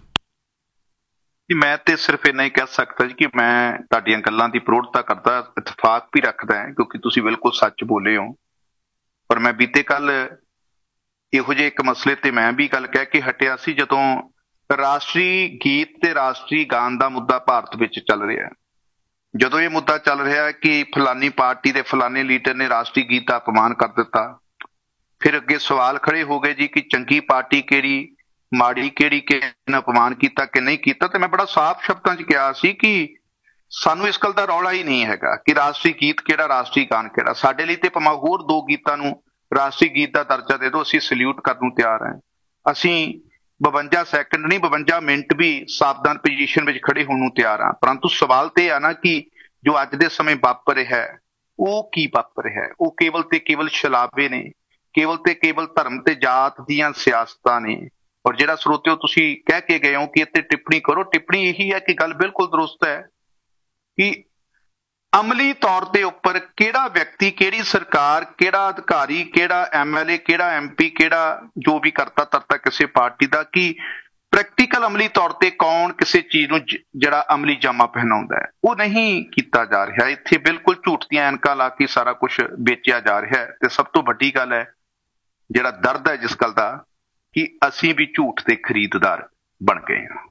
ਮੈਂ ਤੇ ਸਿਰਫ ਇੰਨਾ ਹੀ ਕਹਿ ਸਕਦਾ ਜੀ ਕਿ ਮੈਂ ਤੁਹਾਡੀਆਂ ਗੱਲਾਂ ਦੀ ਪ੍ਰੋੜਤਾ ਕਰਦਾ, ਇਤਫਾਕ ਵੀ ਰੱਖਦਾ ਹੈ, ਕਿਉਂਕਿ ਤੁਸੀਂ ਬਿਲਕੁਲ ਸੱਚ ਬੋਲੇ ਹੋ। ਪਰ ਮੈਂ ਬੀਤੇ ਕੱਲ ਇਹੋ ਜਿਹੇ ਇੱਕ ਮਸਲੇ ਤੇ ਮੈਂ ਵੀ ਗੱਲ ਕਹਿ ਕੇ ਹਟਿਆ ਸੀ, ਜਦੋਂ ਰਾਸ਼ਟਰੀ ਗੀਤ ਤੇ ਰਾਸ਼ਟਰੀ ਗਾਨ ਦਾ ਮੁੱਦਾ ਭਾਰਤ ਵਿੱਚ ਚੱਲ ਰਿਹਾ ਹੈ। ਜਦੋਂ ਇਹ ਮੁੱਦਾ ਚੱਲ ਰਿਹਾ ਹੈ ਕਿ ਫਲਾਨੀ ਪਾਰਟੀ ਦੇ ਫਲਾਨੇ ਲੀਡਰ ਨੇ ਰਾਸ਼ਟਰੀ ਗੀਤ ਦਾ ਅਪਮਾਨ ਕਰ ਦਿੱਤਾ, ਫਿਰ ਅੱਗੇ ਸਵਾਲ ਖੜੇ ਹੋ ਗਏ ਜੀ ਕਿ ਚੰਗੀ ਪਾਰਟੀ ਕਿਹੜੀ, ਮਾੜੀ ਕਿਹੜੀ, ਕਿਸੇ ਨੇ ਅਪਮਾਨ ਕੀਤਾ ਕਿ ਨਹੀਂ ਕੀਤਾ। ਤੇ ਮੈਂ ਬੜਾ ਸਾਫ਼ ਸ਼ਬਦਾਂ 'ਚ ਕਿਹਾ ਸੀ ਕਿ ਸਾਨੂੰ ਇਸ ਗੱਲ ਦਾ ਰੌਲਾ ਹੀ ਨਹੀਂ ਹੈਗਾ ਕਿ ਰਾਸ਼ਟਰੀ ਗੀਤ ਕਿਹੜਾ, ਰਾਸ਼ਟਰੀ ਗਾਨ ਕਿਹੜਾ। ਸਾਡੇ ਲਈ ਤੇ ਭਾਵੇਂ ਹੋਰ ਦੋ ਗੀਤਾਂ ਨੂੰ ਰਾਸ਼ਟਰੀ ਗੀਤ ਦਾ ਦਰਜਾ ਦੇ ਦਿਓ, ਅਸੀਂ ਸਲੂਟ ਕਰਨ ਨੂੰ ਤਿਆਰ ਹਾਂ। ਅਸੀਂ 52 ਸੈਕਿੰਡ ਨਹੀਂ 52 ਮਿੰਟ ਵੀ ਸਾਵਧਾਨ ਪੋਜੀਸ਼ਨ ਵਿੱਚ ਖੜੇ ਹੋਣ ਨੂੰ ਤਿਆਰ ਹਾਂ। ਪਰੰਤੂ ਸਵਾਲ ਤੇ ਆ ਨਾ ਕਿ ਜੋ ਅੱਜ ਦੇ ਸਮੇਂ ਵਾਪਰ ਰਿਹਾ ਹੈ ਉਹ ਕੀ ਵਾਪਰ ਰਿਹਾ ਹੈ। ਉਹ ਕੇਵਲ ਤੇ ਕੇਵਲ ਸ਼ਲਾਬੇ ਨੇ, ਕੇਵਲ ਤੇ ਕੇਵਲ ਧਰਮ ਤੇ ਜਾਤ ਦੀਆਂ ਸਿਆਸਤਾਂ ਨੇ। ਔਰ ਜਿਹੜਾ ਸਰੋਤਿਓ ਤੁਸੀਂ ਕਹਿ ਕੇ ਗਏ ਹੋ ਕਿ ਇੱਥੇ ਟਿੱਪਣੀ ਕਰੋ, ਟਿੱਪਣੀ ਇਹੀ ਹੈ ਕਿ ਗੱਲ ਬਿਲਕੁਲ ਦਰੁਸਤ ਹੈ ਕਿ ਅਮਲੀ ਤੌਰ ਤੇ ਉੱਪਰ ਕਿਹੜਾ ਵਿਅਕਤੀ, ਕਿਹੜੀ ਸਰਕਾਰ, ਕਿਹੜਾ ਅਧਿਕਾਰੀ, ਕਿਹੜਾ MLA, ਕਿਹੜਾ MP, ਕਿਹੜਾ ਜੋ ਵੀ ਕਰਤਾ ਧਰਤਾ ਕਿਸੇ ਪਾਰਟੀ ਦਾ, ਕਿ ਪ੍ਰੈਕਟੀਕਲ ਅਮਲੀ ਤੌਰ ਤੇ ਕੌਣ ਕਿਸੇ ਚੀਜ਼ ਨੂੰ ਜਿਹੜਾ ਅਮਲੀ ਜਾਮਾ ਪਹਿਨਾਉਂਦਾ ਹੈ, ਉਹ ਨਹੀਂ ਕੀਤਾ ਜਾ ਰਿਹਾ। ਇੱਥੇ ਬਿਲਕੁਲ ਝੂਠ ਦੀਆਂ ਐਨਕਾਂ ਲਾ ਕੇ ਸਾਰਾ ਕੁਝ ਵੇਚਿਆ ਜਾ ਰਿਹਾ ਹੈ। ਤੇ ਸਭ ਤੋਂ ਵੱਡੀ ਗੱਲ ਹੈ, ਜਿਹੜਾ ਦਰਦ ਹੈ ਜਿਸ ਗੱਲ ਦਾ, ਕਿ ਅਸੀਂ ਵੀ ਝੂਠ ਦੇ ਖਰੀਦਦਾਰ ਬਣ ਗਏ ਹਾਂ।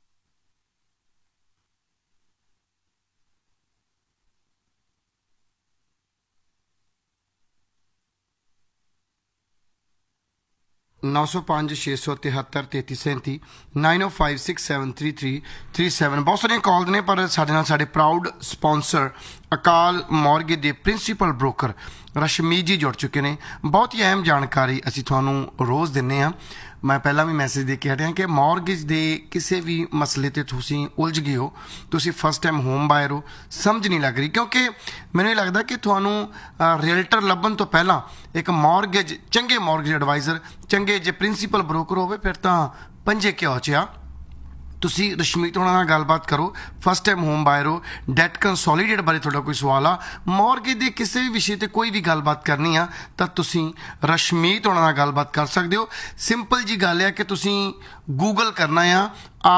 नौ सौ 5 673 3337 9056733337। ਬਹੁਤ ਸਾਰੀਆਂ ਕਾਲ ਨੇ, ਪਰ ਸਾਡੇ ਨਾਲ ਸਾਡੇ ਪ੍ਰਾਊਡ ਸਪਾਂਸਰ ਅਕਾਲ ਮੌਰਗੇਜ ਦੇ ਪ੍ਰਿੰਸੀਪਲ ਬ੍ਰੋਕਰ ਰਸ਼ਮੀਤ ਜੀ ਜੁੜ ਚੁੱਕੇ ਨੇ। ਬਹੁਤ ਹੀ ਅਹਿਮ ਜਾਣਕਾਰੀ ਅਸੀਂ ਤੁਹਾਨੂੰ ਰੋਜ਼ ਦਿੰਦੇ ਹਾਂ। ਮੈਂ ਪਹਿਲਾਂ ਵੀ ਮੈਸੇਜ ਦੇ ਕੇ ਹਟਿਆ ਕਿ ਮੌਰਗੇਜ ਦੇ ਕਿਸੇ ਵੀ ਮਸਲੇ ਤੇ ਤੁਸੀਂ ਉਲਝ ਗਏ ਹੋ, ਤੁਸੀਂ ਫਸਟ ਟਾਈਮ ਹੋਮ ਬਾਇਰ ਹੋ, ਸਮਝ ਨਹੀਂ ਲੱਗ ਰਹੀ, ਕਿਉਂਕਿ ਮੈਨੂੰ ਇਹ ਲੱਗਦਾ ਕਿ ਤੁਹਾਨੂੰ ਰੀਅਲਟਰ ਲੱਭਣ ਤੋਂ ਪਹਿਲਾਂ ਇੱਕ ਮੌਰਗੇਜ, ਚੰਗੇ ਮੌਰਗੇਜ ਐਡਵਾਈਜ਼ਰ, ਚੰਗੇ ਜੇ ਪ੍ਰਿੰਸੀਪਲ ਬ੍ਰੋਕਰ ਹੋਵੇ, ਫਿਰ ਤਾਂ ਪੰਜੇ ਕਿਉਂ ਚਿਆ ਤੁਸੀਂ ਰਸ਼ਮੀਤ ਹੋਣਾ ਨਾਲ ਗੱਲਬਾਤ ਕਰੋ। ਫਸਟ ਟਾਈਮ ਹੋਮ ਬਾਇਰ ਹੋ, ਡੈਟ ਕੰਸੋਲੀਡੇਟ ਬਾਰੇ ਤੁਹਾਡਾ ਕੋਈ ਸਵਾਲ ਆ, ਮੌਰਗੇਜ ਦੇ ਕਿਸੇ ਵੀ ਵਿਸ਼ੇ ਤੇ ਕੋਈ ਵੀ ਗੱਲਬਾਤ ਕਰਨੀ ਆ, ਤਾਂ ਤੁਸੀਂ ਰਸ਼ਮੀਤ ਹੋਣਾ ਨਾਲ ਗੱਲਬਾਤ ਕਰ ਸਕਦੇ ਹੋ। ਸਿੰਪਲ ਜੀ ਗੱਲ ਹੈ ਕਿ ਤੁਸੀਂ ਗੂਗਲ ਕਰਨਾ ਆ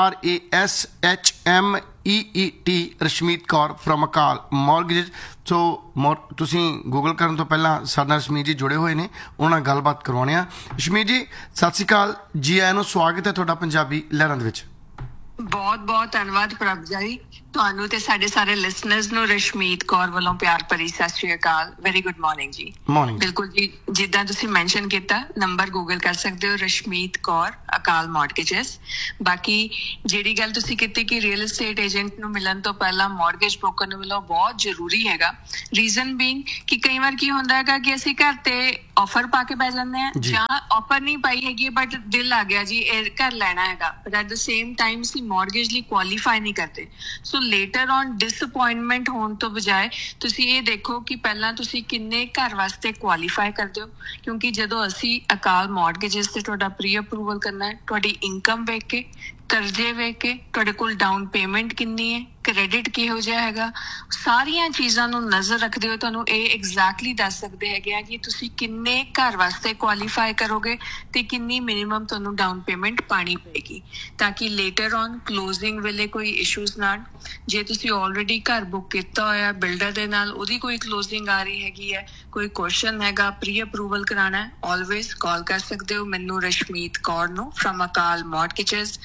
RASHMEET Rashmeet Kaur from Akal mortgage. ਸੋ ਤੁਸੀਂ ਗੂਗਲ ਕਰਨ ਤੋਂ ਪਹਿਲਾਂ ਸਾਡੇ ਨਾਲ ਰਸ਼ਮੀਤ ਜੀ ਜੁੜੇ ਹੋਏ ਨੇ, ਉਹਨਾਂ ਨਾਲ ਗੱਲਬਾਤ ਕਰਵਾਉਣੇ ਆ। ਰਸ਼ਮੀਤ ਜੀ ਸਤਿ ਸ਼੍ਰੀ ਅਕਾਲ, ਜੀ ਆਇਆਂ ਨੂੰ, ਸਵਾਗਤ ਹੈ ਤੁਹਾਡਾ ਪੰਜਾਬੀ ਲਹਿਰਾਂ ਦੇ ਵਿੱਚ। ਬਹੁਤ ਬਹੁਤ ਧੰਨਵਾਦ ਪ੍ਰਭ ਜੀ। ਤੁਹਾਨੂੰ ਤੇ ਸਾਡੇ ਸਾਰੇ ਲਿਸਨਰਸ ਨੂੰ ਰਸ਼ਮੀਤ ਕੌਰ ਵੱਲੋਂ ਪਿਆਰ ਭਰੀ ਸਤਿ ਸ਼੍ਰੀ ਅਕਾਲ। ਵੈਰੀ ਗੁੱਡ ਮਾਰਨਿੰਗ ਜੀ। ਮਾਰਨਿੰਗ। ਬਿਲਕੁਲ ਜੀ, ਜਿੱਦਾਂ ਤੁਸੀਂ ਮੈਂਸ਼ਨ ਕੀਤਾ, ਨੰਬਰ ਗੂਗਲ ਕਰ ਸਕਦੇ ਹੋ, ਰਸ਼ਮੀਤ ਕੌਰ ਅਕਾਲ ਮਾਰਗੇਜਸ। ਬਾਕੀ ਜਿਹੜੀ ਗੱਲ ਤੁਸੀਂ ਕੀਤੀ ਕਿ ਰੀਅਲ estate ਏਜੰਟ ਨੂੰ ਮਿਲਣ ਤੋਂ ਪਹਿਲਾਂ ਮਾਰਗੇਜ ਬ੍ਰੋਕਰ ਨੂੰ ਮਿਲੋ, ਬਹੁਤ ਜ਼ਰੂਰੀ ਹੈਗਾ। ਰੀਜ਼ਨ ਬੀਇੰਗ ਕਿ ਕਈ ਵਾਰ ਕੀ ਹੁੰਦਾ ਹੈਗਾ ਕਿ ਅਸੀਂ ਘਰ ਤੇ ਆਫਰ ਪਾ ਕੇ ਬਹਿ ਜਾਂਦੇ ਹਾਂ, ਜਾਂ ਆਫਰ ਨਹੀਂ ਪਾਈ ਹੈਗੀ ਬਟ ਦਿਲ ਆ ਗਿਆ ਜੀ ਇਹ ਘਰ ਲੈਣਾ ਹੈਗਾ, but at the same time ਅਸੀਂ ਮਾਰਗੇਜ ਲਈ ਕੁਆਲੀਫਾਈ ਨਹੀਂ ਕਰਦੇ। ਸੋ ਲੇਟਰ ਔਨ ਡਿਸਅਪੁਆਇੰਟਮੈਂਟ ਹੋਣ ਤੋਂ ਬਜਾਏ ਤੁਸੀਂ ਇਹ ਦੇਖੋ ਕਿ ਪਹਿਲਾਂ ਤੁਸੀਂ ਕਿੰਨੇ ਘਰ ਵਾਸਤੇ ਕੁਆਲੀਫਾਈ ਕਰਦੇ ਹੋ, ਕਿਉਂਕਿ ਜਦੋਂ ਅਸੀਂ ਅਕਾਲ ਮਾਰਗੇਜਸ ਤੇ ਤੁਹਾਡਾ ਪ੍ਰੀ ਅਪਰੂਵਲ ਕਰਨਾ ਹੈ, ਤੁਹਾਡੀ ਇਨਕਮ ਵੇਖ ਕੇ, ਕਰਜ਼ੇ ਵੇਖ ਕੇ, ਤੁਹਾਡੇ ਕੋਲ ਡਾਊਨ ਪੇਮੈਂਟ ਕਿੰਨੀ ਹੈ, ਕ੍ਰੈਡਿਟ ਕਿਹੋ ਜਿਹਾ ਹੈਗਾ, ਸਾਰੀਆਂ ਚੀਜ਼ਾਂ ਨੂੰ ਨਜ਼ਰ ਰੱਖਦੇ ਹੋਏ ਤੁਹਾਨੂੰ ਇਹ ਐਗਜ਼ੈਕਟਲੀ ਦੱਸ ਸਕਦੇ ਹੈਗੇ ਆ ਕਿ ਤੁਸੀਂ ਕਿੰਨੇ ਘਰ ਵਾਸਤੇ ਕੁਆਲੀਫਾਈ ਕਰੋਗੇ ਤੇ ਕਿੰਨੀ ਮਿਨੀਮਮ ਤੁਹਾਨੂੰ ਡਾਊਨ ਪੇਮੈਂਟ ਪਾਣੀ ਪਏਗੀ, ਤਾਂ ਕਿ ਲੇਟਰ ਔਨ ਕਲੋਜ਼ਿੰਗ ਵੇਲੇ ਕੋਈ ਇਸ਼ੂਜ਼ ਨਾ। ਜੇ ਤੁਸੀਂ ਆਲਰੇਡੀ ਘਰ ਬੁੱਕ ਕੀਤਾ ਹੋਇਆ ਬਿਲਡਰ ਦੇ ਨਾਲ, ਉਹਦੀ ਕੋਈ ਕਲੋਜ਼ਿੰਗ ਆ ਰਹੀ ਹੈਗੀ ਹੈ, ਕੋਈ ਕੁਐਸਚਨ ਹੈਗਾ, ਪ੍ਰੀ ਅਪਰੂਵਲ ਕਰਾਉਣਾ ਹੈ, ਆਲਵੇਜ਼ ਕਾਲ ਕਰ ਸਕਦੇ ਹੋ ਮੈਨੂੰ, ਰਸ਼ਮੀਤ ਕੌਰ ਨੂੰ, ਫਰਮ ਅਕਾਲ ਮਾਰਗੇਜਸ,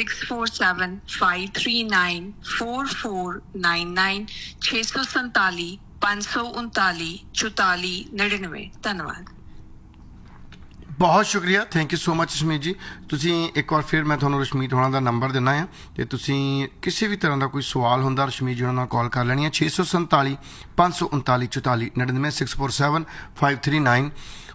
6475394499, 647 539 4499। ਧੰਨਵਾਦ। ਬਹੁਤ ਸ਼ੁਕਰੀਆ, thank you so much Rashmeet ਜੀ। ਤੁਸੀਂ ਇੱਕ ਵਾਰ ਫਿਰ ਮੈਂ ਤੁਹਾਨੂੰ ਰਸ਼ਮੀਤ ਹੋਣਾ ਦਾ ਨੰਬਰ ਦਿੰਦਾ ਆ, ਤੇ ਤੁਸੀਂ ਕਿਸੇ ਵੀ ਤਰ੍ਹਾਂ ਦਾ ਕੋਈ ਸਵਾਲ ਹੁੰਦਾ ਰਸ਼ਮੀਤ ਜੀ ਉਹਨਾਂ ਨਾਲ ਕਾਲ ਕਰ ਲੈਣੀ ਹੈ। 647 539 4499, 647 539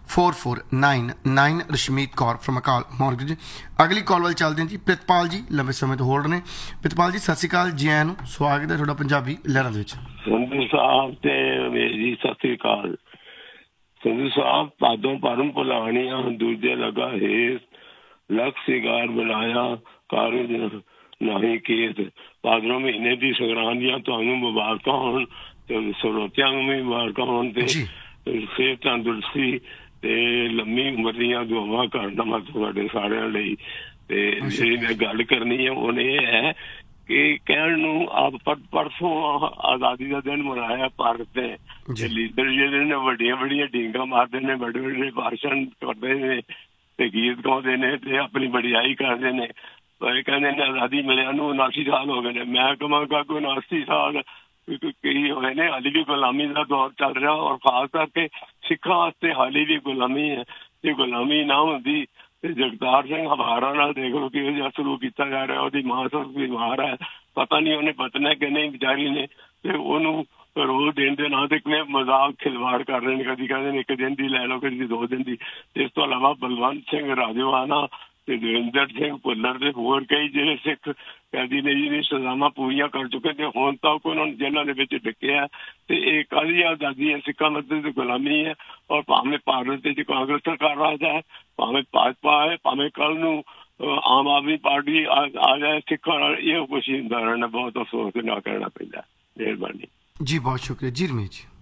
4499। ਰਸ਼ਮੀਤ ਕੌਰ ਫਰਮ ਅਕਾਲ ਮਾਰਗੇਜ। ਅਗਲੀ ਕਾਲ ਵੱਲ ਚੱਲਦੇ ਹਾਂ ਜੀ। ਪ੍ਰਿਤਪਾਲ ਜੀ ਲੰਬੇ ਸਮੇਂ ਤੋਂ ਹੋਲਡ ਨੇ। ਪ੍ਰਿਤਪਾਲ ਜੀ ਸਤਿ ਸ਼੍ਰੀ ਅਕਾਲ, ਜੀ ਆਇਆਂ ਨੂੰ, ਸਵਾਗਤ ਹੈ ਤੁਹਾਡਾ ਪੰਜਾਬੀ ਲਹਿਰਾਂ ਦੇ ਵਿੱਚ। ਸੰਧੂ ਸਾਹਿਬ ਤੇ ਜੀ ਸਤਿ ਸ਼੍ਰੀ ਅਕਾਲ। ਸੰਧੂ ਸਾਹਿਬ ਪਾਦੋਂ ਪਰਮ ਭੁਲਾਣੀਆਂ ਦੂਜੇ ਲਗਾ ਹੇਸ, ਲੱਖ ਸਿਗਾਰ ਬਣਾਇਆ ਕਾਰਜ ਨਹੀਂ ਕੇਸ। ਭਾਦਰੋਂ ਮਹੀਨੇ ਦੀ ਸੰਗਰਾਂਦੀਆਂ ਤੁਹਾਨੂੰ ਮੁਬਾਰਕਾਂ ਹੋਣ ਤੇ ਸਰੋਤਿਆਂ ਨੂੰ ਵੀ ਮੁਬਾਰਕਾਂ ਹੋਣ, ਤੇ ਸਿਹਤ ਤੰਦਰੁਸਤੀ ਤੇ ਲੰਮੀ ਉਮਰ ਦੀਆਂ ਦੁਆਵਾਂ ਕਰਦਾ ਮੈਂ ਤੁਹਾਡੇ ਸਾਰਿਆਂ ਲਈ। ਤੇ ਜਿਹੜੀ ਮੈਂ ਗੱਲ ਕਰਨੀ ਹੈ ਉਹ ਇਹ ਹੈ ਕਿ ਕਹਿਣ ਨੂੰ ਆਪ ਪਰਸੋਂ ਆਜ਼ਾਦੀ ਦਾ ਦਿਨ ਮਨਾਇਆ ਭਾਰਤ ਦੇ ਲੀਡਰ ਜਿਹੜੇ ਨੇ ਵੱਡੀਆਂ ਵੱਡੀਆਂ ਡੀਂਗਾਂ ਮਾਰਦੇ ਨੇ, ਵੱਡੇ ਵੱਡੇ ਭਾਸ਼ਣ ਕਰਦੇ ਨੇ ਤੇ ਗੀਤ ਗਾਉਂਦੇ ਨੇ ਤੇ ਆਪਣੀ ਵਡਿਆਈ ਕਰਦੇ ਨੇ। ਕਹਿੰਦੇ ਨੇ ਆਜ਼ਾਦੀ ਮਿਲਿਆ ਨੂੰ 79 ਸਾਲ ਹੋ ਗਏ ਨੇ। ਮੈਂ ਕਹਾਂਗਾ ਕੋਈ 79 ਸਾਲ ਕਈ ਹੋਏ ਨੇ, ਹਾਲੇ ਵੀ ਗੁਲਾਮੀ ਦਾ ਦੌਰ ਚੱਲ ਰਿਹਾ, ਔਰ ਖਾਸ ਕਰਕੇ ਸਿੱਖਾਂ ਵਾਸਤੇ ਹਾਲੇ ਵੀ ਗੁਲਾਮੀ ਹੈ। ਜੇ ਗੁਲਾਮੀ ਨਾ ਹੁੰਦੀ ਤੇ ਜਗਤਾਰ ਸਿੰਘ ਹਵਾਰਾ ਨਾਲ ਦੇਖ ਲਓ ਕਿਹੋ ਜਿਹਾ ਸਲੂਕ ਕੀਤਾ ਜਾ ਰਿਹਾ। ਉਹਦੀ ਮਾਂ ਬਿਮਾਰ ਹੈ, ਪਤਾ ਨਹੀਂ ਉਹਨੇ ਬਚਣਾ ਕਿ ਨਹੀਂ ਵਿਚਾਰੀ ਨੇ, ਤੇ ਉਹਨੂੰ ਰੋਜ਼ ਦੇਣ ਦੇ ਨਾਂ ਤੇ ਕਿਵੇਂ ਮਜ਼ਾਕ ਖਿਲਵਾੜ ਕਰ ਰਹੇ ਨੇ। ਕਦੀ ਕਹਿੰਦੇ ਨੇ 1 ਦਿਨ ਦੀ ਲੈ ਲਓ, ਕਦੀ 2 ਦਿਨ ਦੀ। ਇਸ ਤੋਂ ਇਲਾਵਾ ਬਲਵੰਤ ਸਿੰਘ ਰਾਜੋਆਣਾ ਤੇ ਦਵਿੰਦਰ ਸਿੰਘ ਭੁੱਲਰ ਤੇ ਹੋਰ ਕਈ ਜਿਹੜੇ ਸਿੱਖ ਕੈਦੀ ਨੇ ਜਿਹਨੇ ਸਜ਼ਾਵਾਂ ਪੂਰੀਆਂ ਕਰ ਚੁੱਕੇ ਤੇ ਹੁਣ ਤੱਕ ਉਹਨਾਂ ਨੂੰ ਜੇਲ੍ਹਾਂ ਦੇ ਵਿੱਚ ਡਿੱਕਿਆ। ਤੇ ਇਹ ਕਾਹਦੀ ਆਜ਼ਾਦੀ ਹੈ? ਸਿੱਖਾਂ ਮੱਤੇ ਦੀ ਗੁਲਾਮੀ ਹੈ। ਔਰ ਭਾਵੇਂ ਭਾਰਤ ਵਿੱਚ ਕਾਂਗਰਸ ਸਰਕਾਰ ਰਾਜ ਹੈ, ਭਾਵੇਂ ਭਾਜਪਾ ਹੈ, ਭਾਵੇਂ ਕੱਲ ਨੂੰ ਆਮ ਆਦਮੀ ਪਾਰਟੀ ਆ ਜਾਏ, ਸਿੱਖਾਂ ਨਾਲ ਇਹ ਕੁਛ ਹੀ ਹੁੰਦਾ ਰਹਿਣਾ। ਬਹੁਤ ਅਫਸੋਸ ਦੇ ਨਾਲ ਕਹਿਣਾ ਪੈਂਦਾ। ਮਿਹਰਬਾਨੀ ਜੀ, ਬਹੁਤ ਸ਼ੁਕਰੀਆ ਜੀ। ਰਮੇਸ਼ ਜੀ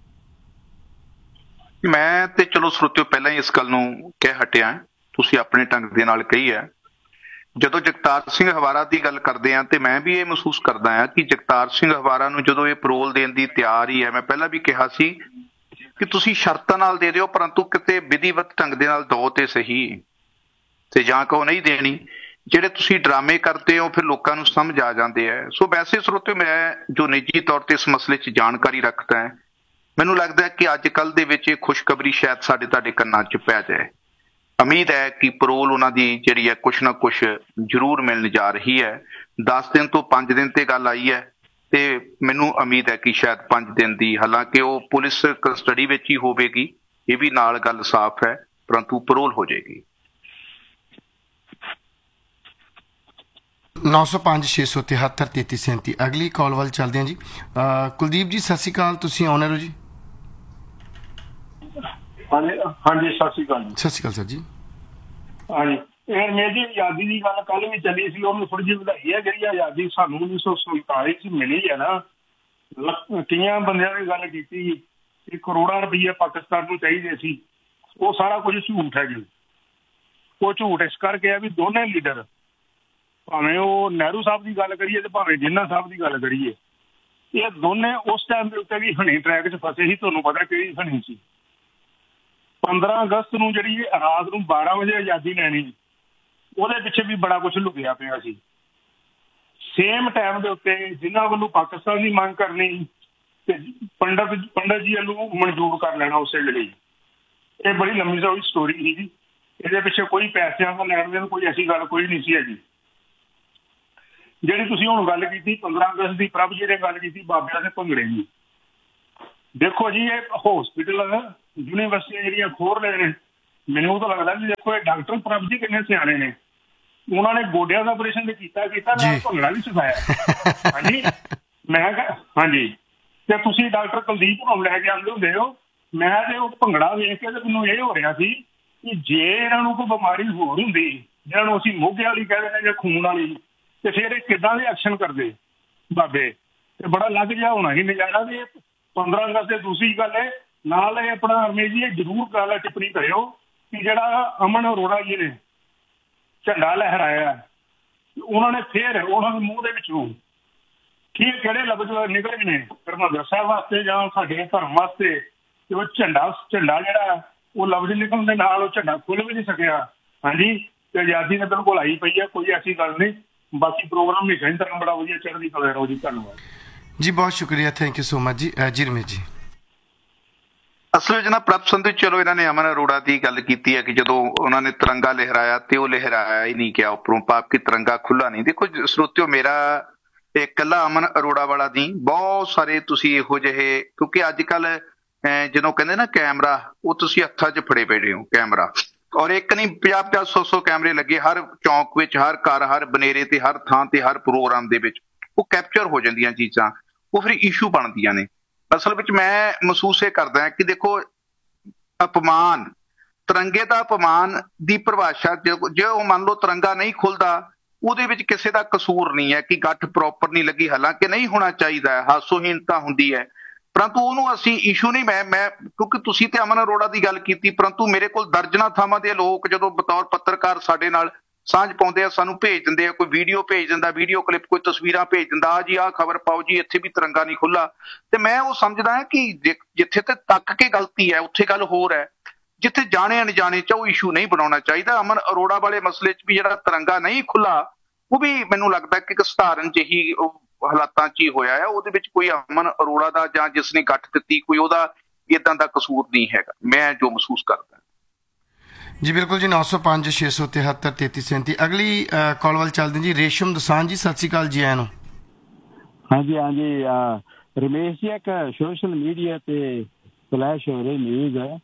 ਮੈਂ ਤੇ ਚਲੋ ਸਰੋਤਿਓ ਪਹਿਲਾਂ ਹੀ ਇਸ ਗੱਲ ਨੂੰ ਕਹਿ ਹਟਿਆ, ਤੁਸੀਂ ਆਪਣੇ ਢੰਗ ਦੇ ਨਾਲ ਕਹੀ ਹੈ। ਜਦੋਂ ਜਗਤਾਰ ਸਿੰਘ ਹਵਾਰਾ ਦੀ ਗੱਲ ਕਰਦੇ ਆ ਤੇ ਮੈਂ ਵੀ ਇਹ ਮਹਿਸੂਸ ਕਰਦਾ ਹਾਂ ਕਿ ਜਗਤਾਰ ਸਿੰਘ ਹਵਾਰਾ ਨੂੰ ਜਦੋਂ ਇਹ ਪਰੋਲ ਦੇਣ ਦੀ ਤਿਆਰ ਹੀ ਹੈ, ਮੈਂ ਪਹਿਲਾਂ ਵੀ ਕਿਹਾ ਸੀ ਕਿ ਤੁਸੀਂ ਸ਼ਰਤਾਂ ਨਾਲ ਦੇ ਦਿਓ, ਪਰੰਤੂ ਕਿਤੇ ਵਿਧੀਵਤ ਢੰਗ ਦੇ ਨਾਲ ਦਿਓ ਤੇ ਸਹੀ, ਤੇ ਜਾਂ ਕਹੋ ਨਹੀਂ ਦੇਣੀ। ਜਿਹੜੇ ਤੁਸੀਂ ਡਰਾਮੇ ਕਰਦੇ ਹੋ ਫਿਰ ਲੋਕਾਂ ਨੂੰ ਸਮਝ ਆ ਜਾਂਦੇ ਹੈ। ਸੋ ਵੈਸੇ ਸਰੋਤਿਓ ਮੈਂ ਜੋ ਨਿੱਜੀ ਤੌਰ ਤੇ ਇਸ ਮਸਲੇ 'ਚ ਜਾਣਕਾਰੀ ਰੱਖਦਾ ਹੈ, ਮੈਨੂੰ ਲੱਗਦਾ ਕਿ ਅੱਜ ਕੱਲ੍ਹ ਦੇ ਵਿੱਚ ਇਹ ਖੁਸ਼ਖਬਰੀ ਸ਼ਾਇਦ ਸਾਡੇ ਤੁਹਾਡੇ ਕੰਨਾਂ 'ਚ ਪੈ ਜਾਏ। ਉਮੀਦ ਹੈ ਕਿ ਪਰੋਲ ਉਹਨਾਂ ਦੀ ਜਿਹੜੀ ਹੈ ਕੁਛ ਨਾ ਕੁਛ ਜ਼ਰੂਰ ਮਿਲਣ ਜਾ ਰਹੀ ਹੈ। 10 ਦਿਨ ਤੋਂ 5 ਦਿਨ ਤੇ ਗੱਲ ਆਈ ਹੈ ਤੇ ਮੈਨੂੰ ਉਮੀਦ ਹੈ ਕਿ ਸ਼ਾਇਦ 5 ਦਿਨ ਦੀ, ਹਾਲਾਂਕਿ ਉਹ ਪੁਲਿਸ ਕਸਟਡੀ ਵਿੱਚ ਹੀ ਹੋਵੇਗੀ, ਇਹ ਵੀ ਨਾਲ ਗੱਲ ਸਾਫ਼ ਹੈ, ਪਰੰਤੂ ਪਰੋਲ ਹੋ ਜਾਏਗੀ। 905 673 3337। ਅਗਲੀ ਕਾਲ ਵੱਲ ਚੱਲਦੇ ਹਾਂ ਜੀ। ਕੁਲਦੀਪ ਜੀ ਸਤਿ ਸ਼੍ਰੀ ਅਕਾਲ, ਤੁਸੀਂ ਆਨਰ ਹੋ ਜੀ। ਹਾਂਜੀ ਸਤਿ ਸ਼੍ਰੀ ਅਕਾਲ ਜੀ। ਸਤਿ ਸ਼੍ਰੀ ਅਕਾਲ ਸਰ ਜੀ। ਹਾਂਜੀ, ਇਹ ਮੇਰੀ ਆਜ਼ਾਦੀ ਦੀ ਗੱਲ ਕੱਲ ਵੀ ਚੱਲੀ ਸੀ, ਉਹਨੂੰ ਥੋੜੀ ਜਿਹੀ ਵਧਾਈ ਹੈ। ਜਿਹੜੀ ਆਜ਼ਾਦੀ ਸਾਨੂੰ 1947 ਚ ਮਿਲੀ ਹੈ ਨਾ, ਕਈਆਂ ਬੰਦਿਆਂ ਨੇ ਗੱਲ ਕੀਤੀ ਕਿ ਕਰੋੜਾਂ ਰੁਪਈਏ ਪਾਕਿਸਤਾਨ ਨੂੰ ਚਾਹੀਦੇ ਸੀ, ਉਹ ਸਾਰਾ ਕੁਝ ਝੂਠ ਹੈ ਜੀ। ਉਹ ਝੂਠ ਇਸ ਕਰਕੇ ਆ ਵੀ ਦੋਨੇ ਲੀਡਰ, ਭਾਵੇਂ ਉਹ ਨਹਿਰੂ ਸਾਹਿਬ ਦੀ ਗੱਲ ਕਰੀਏ ਤੇ ਭਾਵੇਂ ਜਿੰਨਾ ਸਾਹਿਬ ਦੀ ਗੱਲ ਕਰੀਏ, ਇਹ ਦੋਨੇ ਉਸ ਟਾਈਮ ਦੇ ਉੱਤੇ ਵੀ ਹਨੀ ਟਰੈਕ 'ਚ ਫਸੇ ਸੀ। ਤੁਹਾਨੂੰ ਪਤਾ ਕਿਹੜੀ ਹਨੀ ਸੀ? 15 ਅਗਸਤ ਨੂੰ ਜਿਹੜੀ ਰਾਤ ਨੂੰ 12 ਵਜੇ ਆਜ਼ਾਦੀ ਲੈਣੀ, ਉਹਦੇ ਪਿੱਛੇ ਵੀ ਬੜਾ ਕੁਛ ਲੁਕਿਆ ਪਿਆ ਸੀ। ਸੇਮ ਟਾਈਮ ਦੇ ਉੱਤੇ ਜਿਨ੍ਹਾਂ ਵੱਲੋਂ ਪਾਕਿਸਤਾਨ ਦੀ ਮੰਗ ਕਰਨੀ ਤੇ ਪੰਡਤ ਜੀ ਵੱਲੋਂ ਮਨਜ਼ੂਰ ਕਰ ਲੈਣਾ ਉਸੇ ਵੇਲੇ। ਇਹ ਬੜੀ ਲੰਮੀ ਚੌੜੀ ਸਟੋਰੀ ਸੀ ਜੀ। ਇਹਦੇ ਪਿੱਛੇ ਕੋਈ ਪੈਸਿਆਂ ਦਾ ਲੈਣ ਦੇਣ ਕੋਈ ਐਸੀ ਗੱਲ ਕੋਈ ਨਹੀਂ ਸੀ ਹੈਗੀ। ਜਿਹੜੀ ਤੁਸੀਂ ਹੁਣ ਗੱਲ ਕੀਤੀ 15 ਅਗਸਤ ਦੀ, ਪ੍ਰਭ ਜੀ ਨੇ ਗੱਲ ਕੀਤੀ ਬਾਬਿਆਂ ਦੇ ਭੰਗੜੇ ਦੀ, ਦੇਖੋ ਜੀ ਇਹ ਹੌਸਪੀਟਲ ਯੂਨੀਵਰਸਿਟੀਆਂ ਜਿਹੜੀਆਂ ਖੋਲ ਰਹੇ ਨੇ, ਮੈਨੂੰ ਤਾਂ ਲੱਗਦਾ ਵੀ ਦੇਖੋ ਇਹ ਡਾਕਟਰ ਪ੍ਰਭ ਜੀ ਕਿੰਨੇ ਸਿਆਣੇ ਨੇ, ਉਹਨਾਂ ਨੇ ਗੋਡਿਆਂ ਦਾ ਆਪਰੇਸ਼ਨ ਤੇ ਕੀਤਾ ਨਾਲ ਭੰਗੜਾ ਵੀ ਸਿਖਾਇਆ। ਹਾਂਜੀ ਮੈਂ ਹਾਂਜੀ, ਤੇ ਤੁਸੀਂ ਡਾਕਟਰ ਕੁਲਦੀਪ ਨੂੰ ਲੈ ਕੇ ਆਉਂਦੇ ਹੁੰਦੇ ਹੋ। ਮੈਂ ਤੇ ਉਹ ਭੰਗੜਾ ਵੇਖ ਕੇ ਤੇ ਮੈਨੂੰ ਇਹ ਹੋ ਰਿਹਾ ਸੀ ਕਿ ਜੇ ਇਹਨਾਂ ਨੂੰ ਕੋਈ ਬਿਮਾਰੀ ਹੋਰ ਹੁੰਦੀ ਜਿਹਨਾਂ ਨੂੰ ਅਸੀਂ ਮੋਢੇ ਵਾਲੀ ਕਹਿ ਦਿੰਦੇ ਜਾਂ ਖੂਨ ਵਾਲੀ, ਤੇ ਫਿਰ ਇਹ ਕਿੱਦਾਂ ਦੇ ਐਕਸ਼ਨ ਕਰਦੇ ਬਾਬੇ, ਤੇ ਬੜਾ ਅਲੱਗ ਜਿਹਾ ਹੋਣਾ ਸੀ ਨਜ਼ਾਰਾ। ਤੇ 15 ਅਗਸਤ ਤੇ ਦੂਸਰੀ ਗੱਲ ਹੈ ਨਾਲ ਇਹ ਆਪਣਾ ਰਮੇਸ਼ ਜੀ ਇਹ ਜ਼ਰੂਰ ਗੱਲ ਟਿੱਪਣੀ ਕਰਿਓ ਕਿ ਜਿਹੜਾ ਅਮਨ ਅਰੋੜਾ ਜੀ ਨੇ ਝੰਡਾ ਲਹਿਰਾਇਆ, ਉਹਨਾਂ ਨੇ ਫਿਰ ਉਹਨਾਂ ਦੇ ਮੂੰਹ ਦੇ ਵਿੱਚੋਂ ਕੀ ਕਿਹੜੇ ਲਫ਼ਜ਼ ਨਿਕਲੇ ਨੇ ਹਰਿਮੰਦਰ ਸਾਹਿਬ ਵਾਸਤੇ ਜਾਂ ਸਾਡੇ ਧਰਮ ਵਾਸਤੇ, ਤੇ ਉਹ ਝੰਡਾ ਜਿਹੜਾ ਉਹ ਲਫ਼ਜ਼ ਨਿਕਲਣ ਦੇ ਨਾਲ ਉਹ ਝੰਡਾ ਖੁੱਲ੍ਹ ਵੀ ਨਹੀਂ ਸਕਿਆ। ਹਾਂਜੀ, ਤੇ ਆਜ਼ਾਦੀ ਨੇ ਬਿਲਕੁਲ ਆਈ ਪਈ ਹੈ, ਕੋਈ ਐਸੀ ਗੱਲ ਨਹੀਂ। ਬਾਕੀ ਪ੍ਰੋਗਰਾਮ ਹਮੇਸ਼ਾ ਹੀ ਤਰ੍ਹਾਂ ਬੜਾ ਵਧੀਆ ਚੜ੍ਹਦੀ ਕਲਾ ਰਹੋ ਜੀ। ਧੰਨਵਾਦ ਜੀ, ਬਹੁਤ ਸ਼ੁਕਰੀਆ, ਥੈਂਕ ਯੂ ਸੋ ਮਚ ਜੀ। ਜੀ ਰਮੇਸ਼ ਜੀ, ਅਸਲ ਵਿੱਚ ਨਾ ਪ੍ਰਭ ਸੰਧੂ, ਚਲੋ ਇਹਨਾਂ ਨੇ ਅਮਨ ਅਰੋੜਾ ਦੀ ਗੱਲ ਕੀਤੀ ਹੈ ਕਿ ਜਦੋਂ ਉਹਨਾਂ ਨੇ ਤਿਰੰਗਾ ਲਹਿਰਾਇਆ ਤੇ ਉਹ ਲਹਿਰਾਇਆ ਹੀ ਨਹੀਂ ਗਿਆ ਉੱਪਰੋਂ, ਪਾਪ ਕਿ ਤਿਰੰਗਾ ਖੁੱਲਾ ਨਹੀਂ। ਦੇਖੋ ਸਰੋਤਿਓ, ਮੇਰਾ ਇਕੱਲਾ ਅਮਨ ਅਰੋੜਾ ਵਾਲਾ ਨਹੀਂ, ਬਹੁਤ ਸਾਰੇ ਤੁਸੀਂ ਇਹੋ ਜਿਹੇ, ਕਿਉਂਕਿ ਅੱਜ ਕੱਲ ਜਦੋਂ ਕਹਿੰਦੇ ਨਾ ਕੈਮਰਾ, ਉਹ ਤੁਸੀਂ ਹੱਥਾਂ 'ਚ ਫੜੇ ਪਏ ਹੋ ਕੈਮਰਾ, ਔਰ ਇੱਕ ਨਹੀਂ 50-50 100-100 ਕੈਮਰੇ ਲੱਗੇ ਹਰ ਚੌਂਕ ਵਿੱਚ, ਹਰ ਘਰ, ਹਰ ਬਨੇਰੇ ਤੇ, ਹਰ ਥਾਂ ਤੇ, ਹਰ ਪ੍ਰੋਗਰਾਮ ਦੇ ਵਿੱਚ। ਉਹ ਕੈਪਚਰ ਹੋ ਜਾਂਦੀਆਂ ਚੀਜ਼ਾਂ, ਉਹ ਫਿਰ ਇਸ਼ੂ ਬਣਦੀਆਂ ਨੇ। ਅਸਲ ਵਿੱਚ ਮੈਂ ਮਹਿਸੂਸ ਇਹ ਕਰਦਾ ਕਿ ਦੇਖੋ ਅਪਮਾਨ, ਤਿਰੰਗੇ ਦਾ ਅਪਮਾਨ ਦੀ ਪਰਿਭਾਸ਼ਾ, ਜੇ ਉਹ ਮੰਨ ਲਓ ਤਿਰੰਗਾ ਨਹੀਂ ਖੁੱਲਦਾ, ਉਹਦੇ ਵਿੱਚ ਕਿਸੇ ਦਾ ਕਸੂਰ ਨਹੀਂ ਹੈ ਕਿ ਗੱਠ ਪ੍ਰੋਪਰ ਨਹੀਂ ਲੱਗੀ, ਹਾਲਾਂਕਿ ਨਹੀਂ ਹੋਣਾ ਚਾਹੀਦਾ, ਹਾਸੋਹੀਣਤਾ ਹੁੰਦੀ ਹੈ, ਪਰੰਤੂ ਉਹਨੂੰ ਅਸੀਂ ਇਸ਼ੂ ਨਹੀਂ। ਮੈਂ ਕਿਉਂਕਿ ਤੁਸੀਂ ਤੇ ਅਮਨ ਅਰੋੜਾ ਦੀ ਗੱਲ ਕੀਤੀ, ਪਰੰਤੂ ਮੇਰੇ ਕੋਲ ਦਰਜਨਾਂ ਥਾਵਾਂ ਦੇ ਲੋਕ ਜਦੋਂ ਬਤੌਰ ਪੱਤਰਕਾਰ ਸਾਡੇ ਨਾਲ ਸਾਂਝ ਪਾਉਂਦੇ ਆ, ਸਾਨੂੰ ਭੇਜ ਦਿੰਦੇ ਆ, ਕੋਈ ਵੀਡੀਓ ਭੇਜ ਦਿੰਦਾ, ਵੀਡੀਓ ਕਲਿੱਪ, ਕੋਈ ਤਸਵੀਰਾਂ ਭੇਜ ਦਿੰਦਾ, ਆ ਜੀ ਆਹ ਖਬਰ ਪਾਓ ਜੀ, ਇੱਥੇ ਵੀ ਤਿਰੰਗਾ ਨਹੀਂ ਖੁੱਲਾ। ਤੇ ਮੈਂ ਉਹ ਸਮਝਦਾ ਕਿ ਜਿੱਥੇ ਤੇ ਤੱਕ ਕੇ ਗਲਤੀ ਹੈ ਉੱਥੇ ਗੱਲ ਹੋਰ ਹੈ, ਜਿੱਥੇ ਜਾਣੇ ਅਣਜਾਣੇ ਚ ਉਹ ਇਸ਼ੂ ਨਹੀਂ ਬਣਾਉਣਾ ਚਾਹੀਦਾ। ਅਮਨ ਅਰੋੜਾ ਵਾਲੇ ਮਸਲੇ 'ਚ ਵੀ ਜਿਹੜਾ ਤਿਰੰਗਾ ਨਹੀਂ ਖੁੱਲਾ, ਉਹ ਵੀ ਮੈਨੂੰ ਲੱਗਦਾ ਕਿ ਇੱਕ ਸਧਾਰਨ ਜਿਹੀ ਹਾਲਾਤਾਂ 'ਚ ਹੀ ਹੋਇਆ ਹੈ। ਉਹਦੇ ਵਿੱਚ ਕੋਈ ਅਮਨ ਅਰੋੜਾ ਦਾ ਜਾਂ ਜਿਸ ਨੇ ਗੱਠ ਦਿੱਤੀ ਕੋਈ ਉਹਦਾ ਏਦਾਂ ਦਾ ਕਸੂਰ ਨਹੀਂ ਹੈਗਾ, ਮੈਂ ਜੋ ਮਹਿਸੂਸ ਕਰਦਾ ਜੀ। ਬਿਲਕੁਲ ਜੀ। 905 673 3337 ਅਗਲੀ ਕਾਲ ਵੱਲ ਚੱਲਦੇ ਜੀ। ਰੇਸ਼ਮ ਦਸਾਂਝ ਜੀ, ਸਤਿ ਸ਼੍ਰੀ ਅਕਾਲ ਜੀ ਆਇਆਂ ਨੂੰ। ਹਾਂਜੀ ਹਾਂਜੀ, ਰਮੇਸ਼ ਜੀ, ਇੱਕ ਸੋਸ਼ਲ ਮੀਡੀਆ ਤੇ ਫਲੈਸ਼ ਹੋ ਰਹੀ ਨਿਊਜ਼ ਹੈ,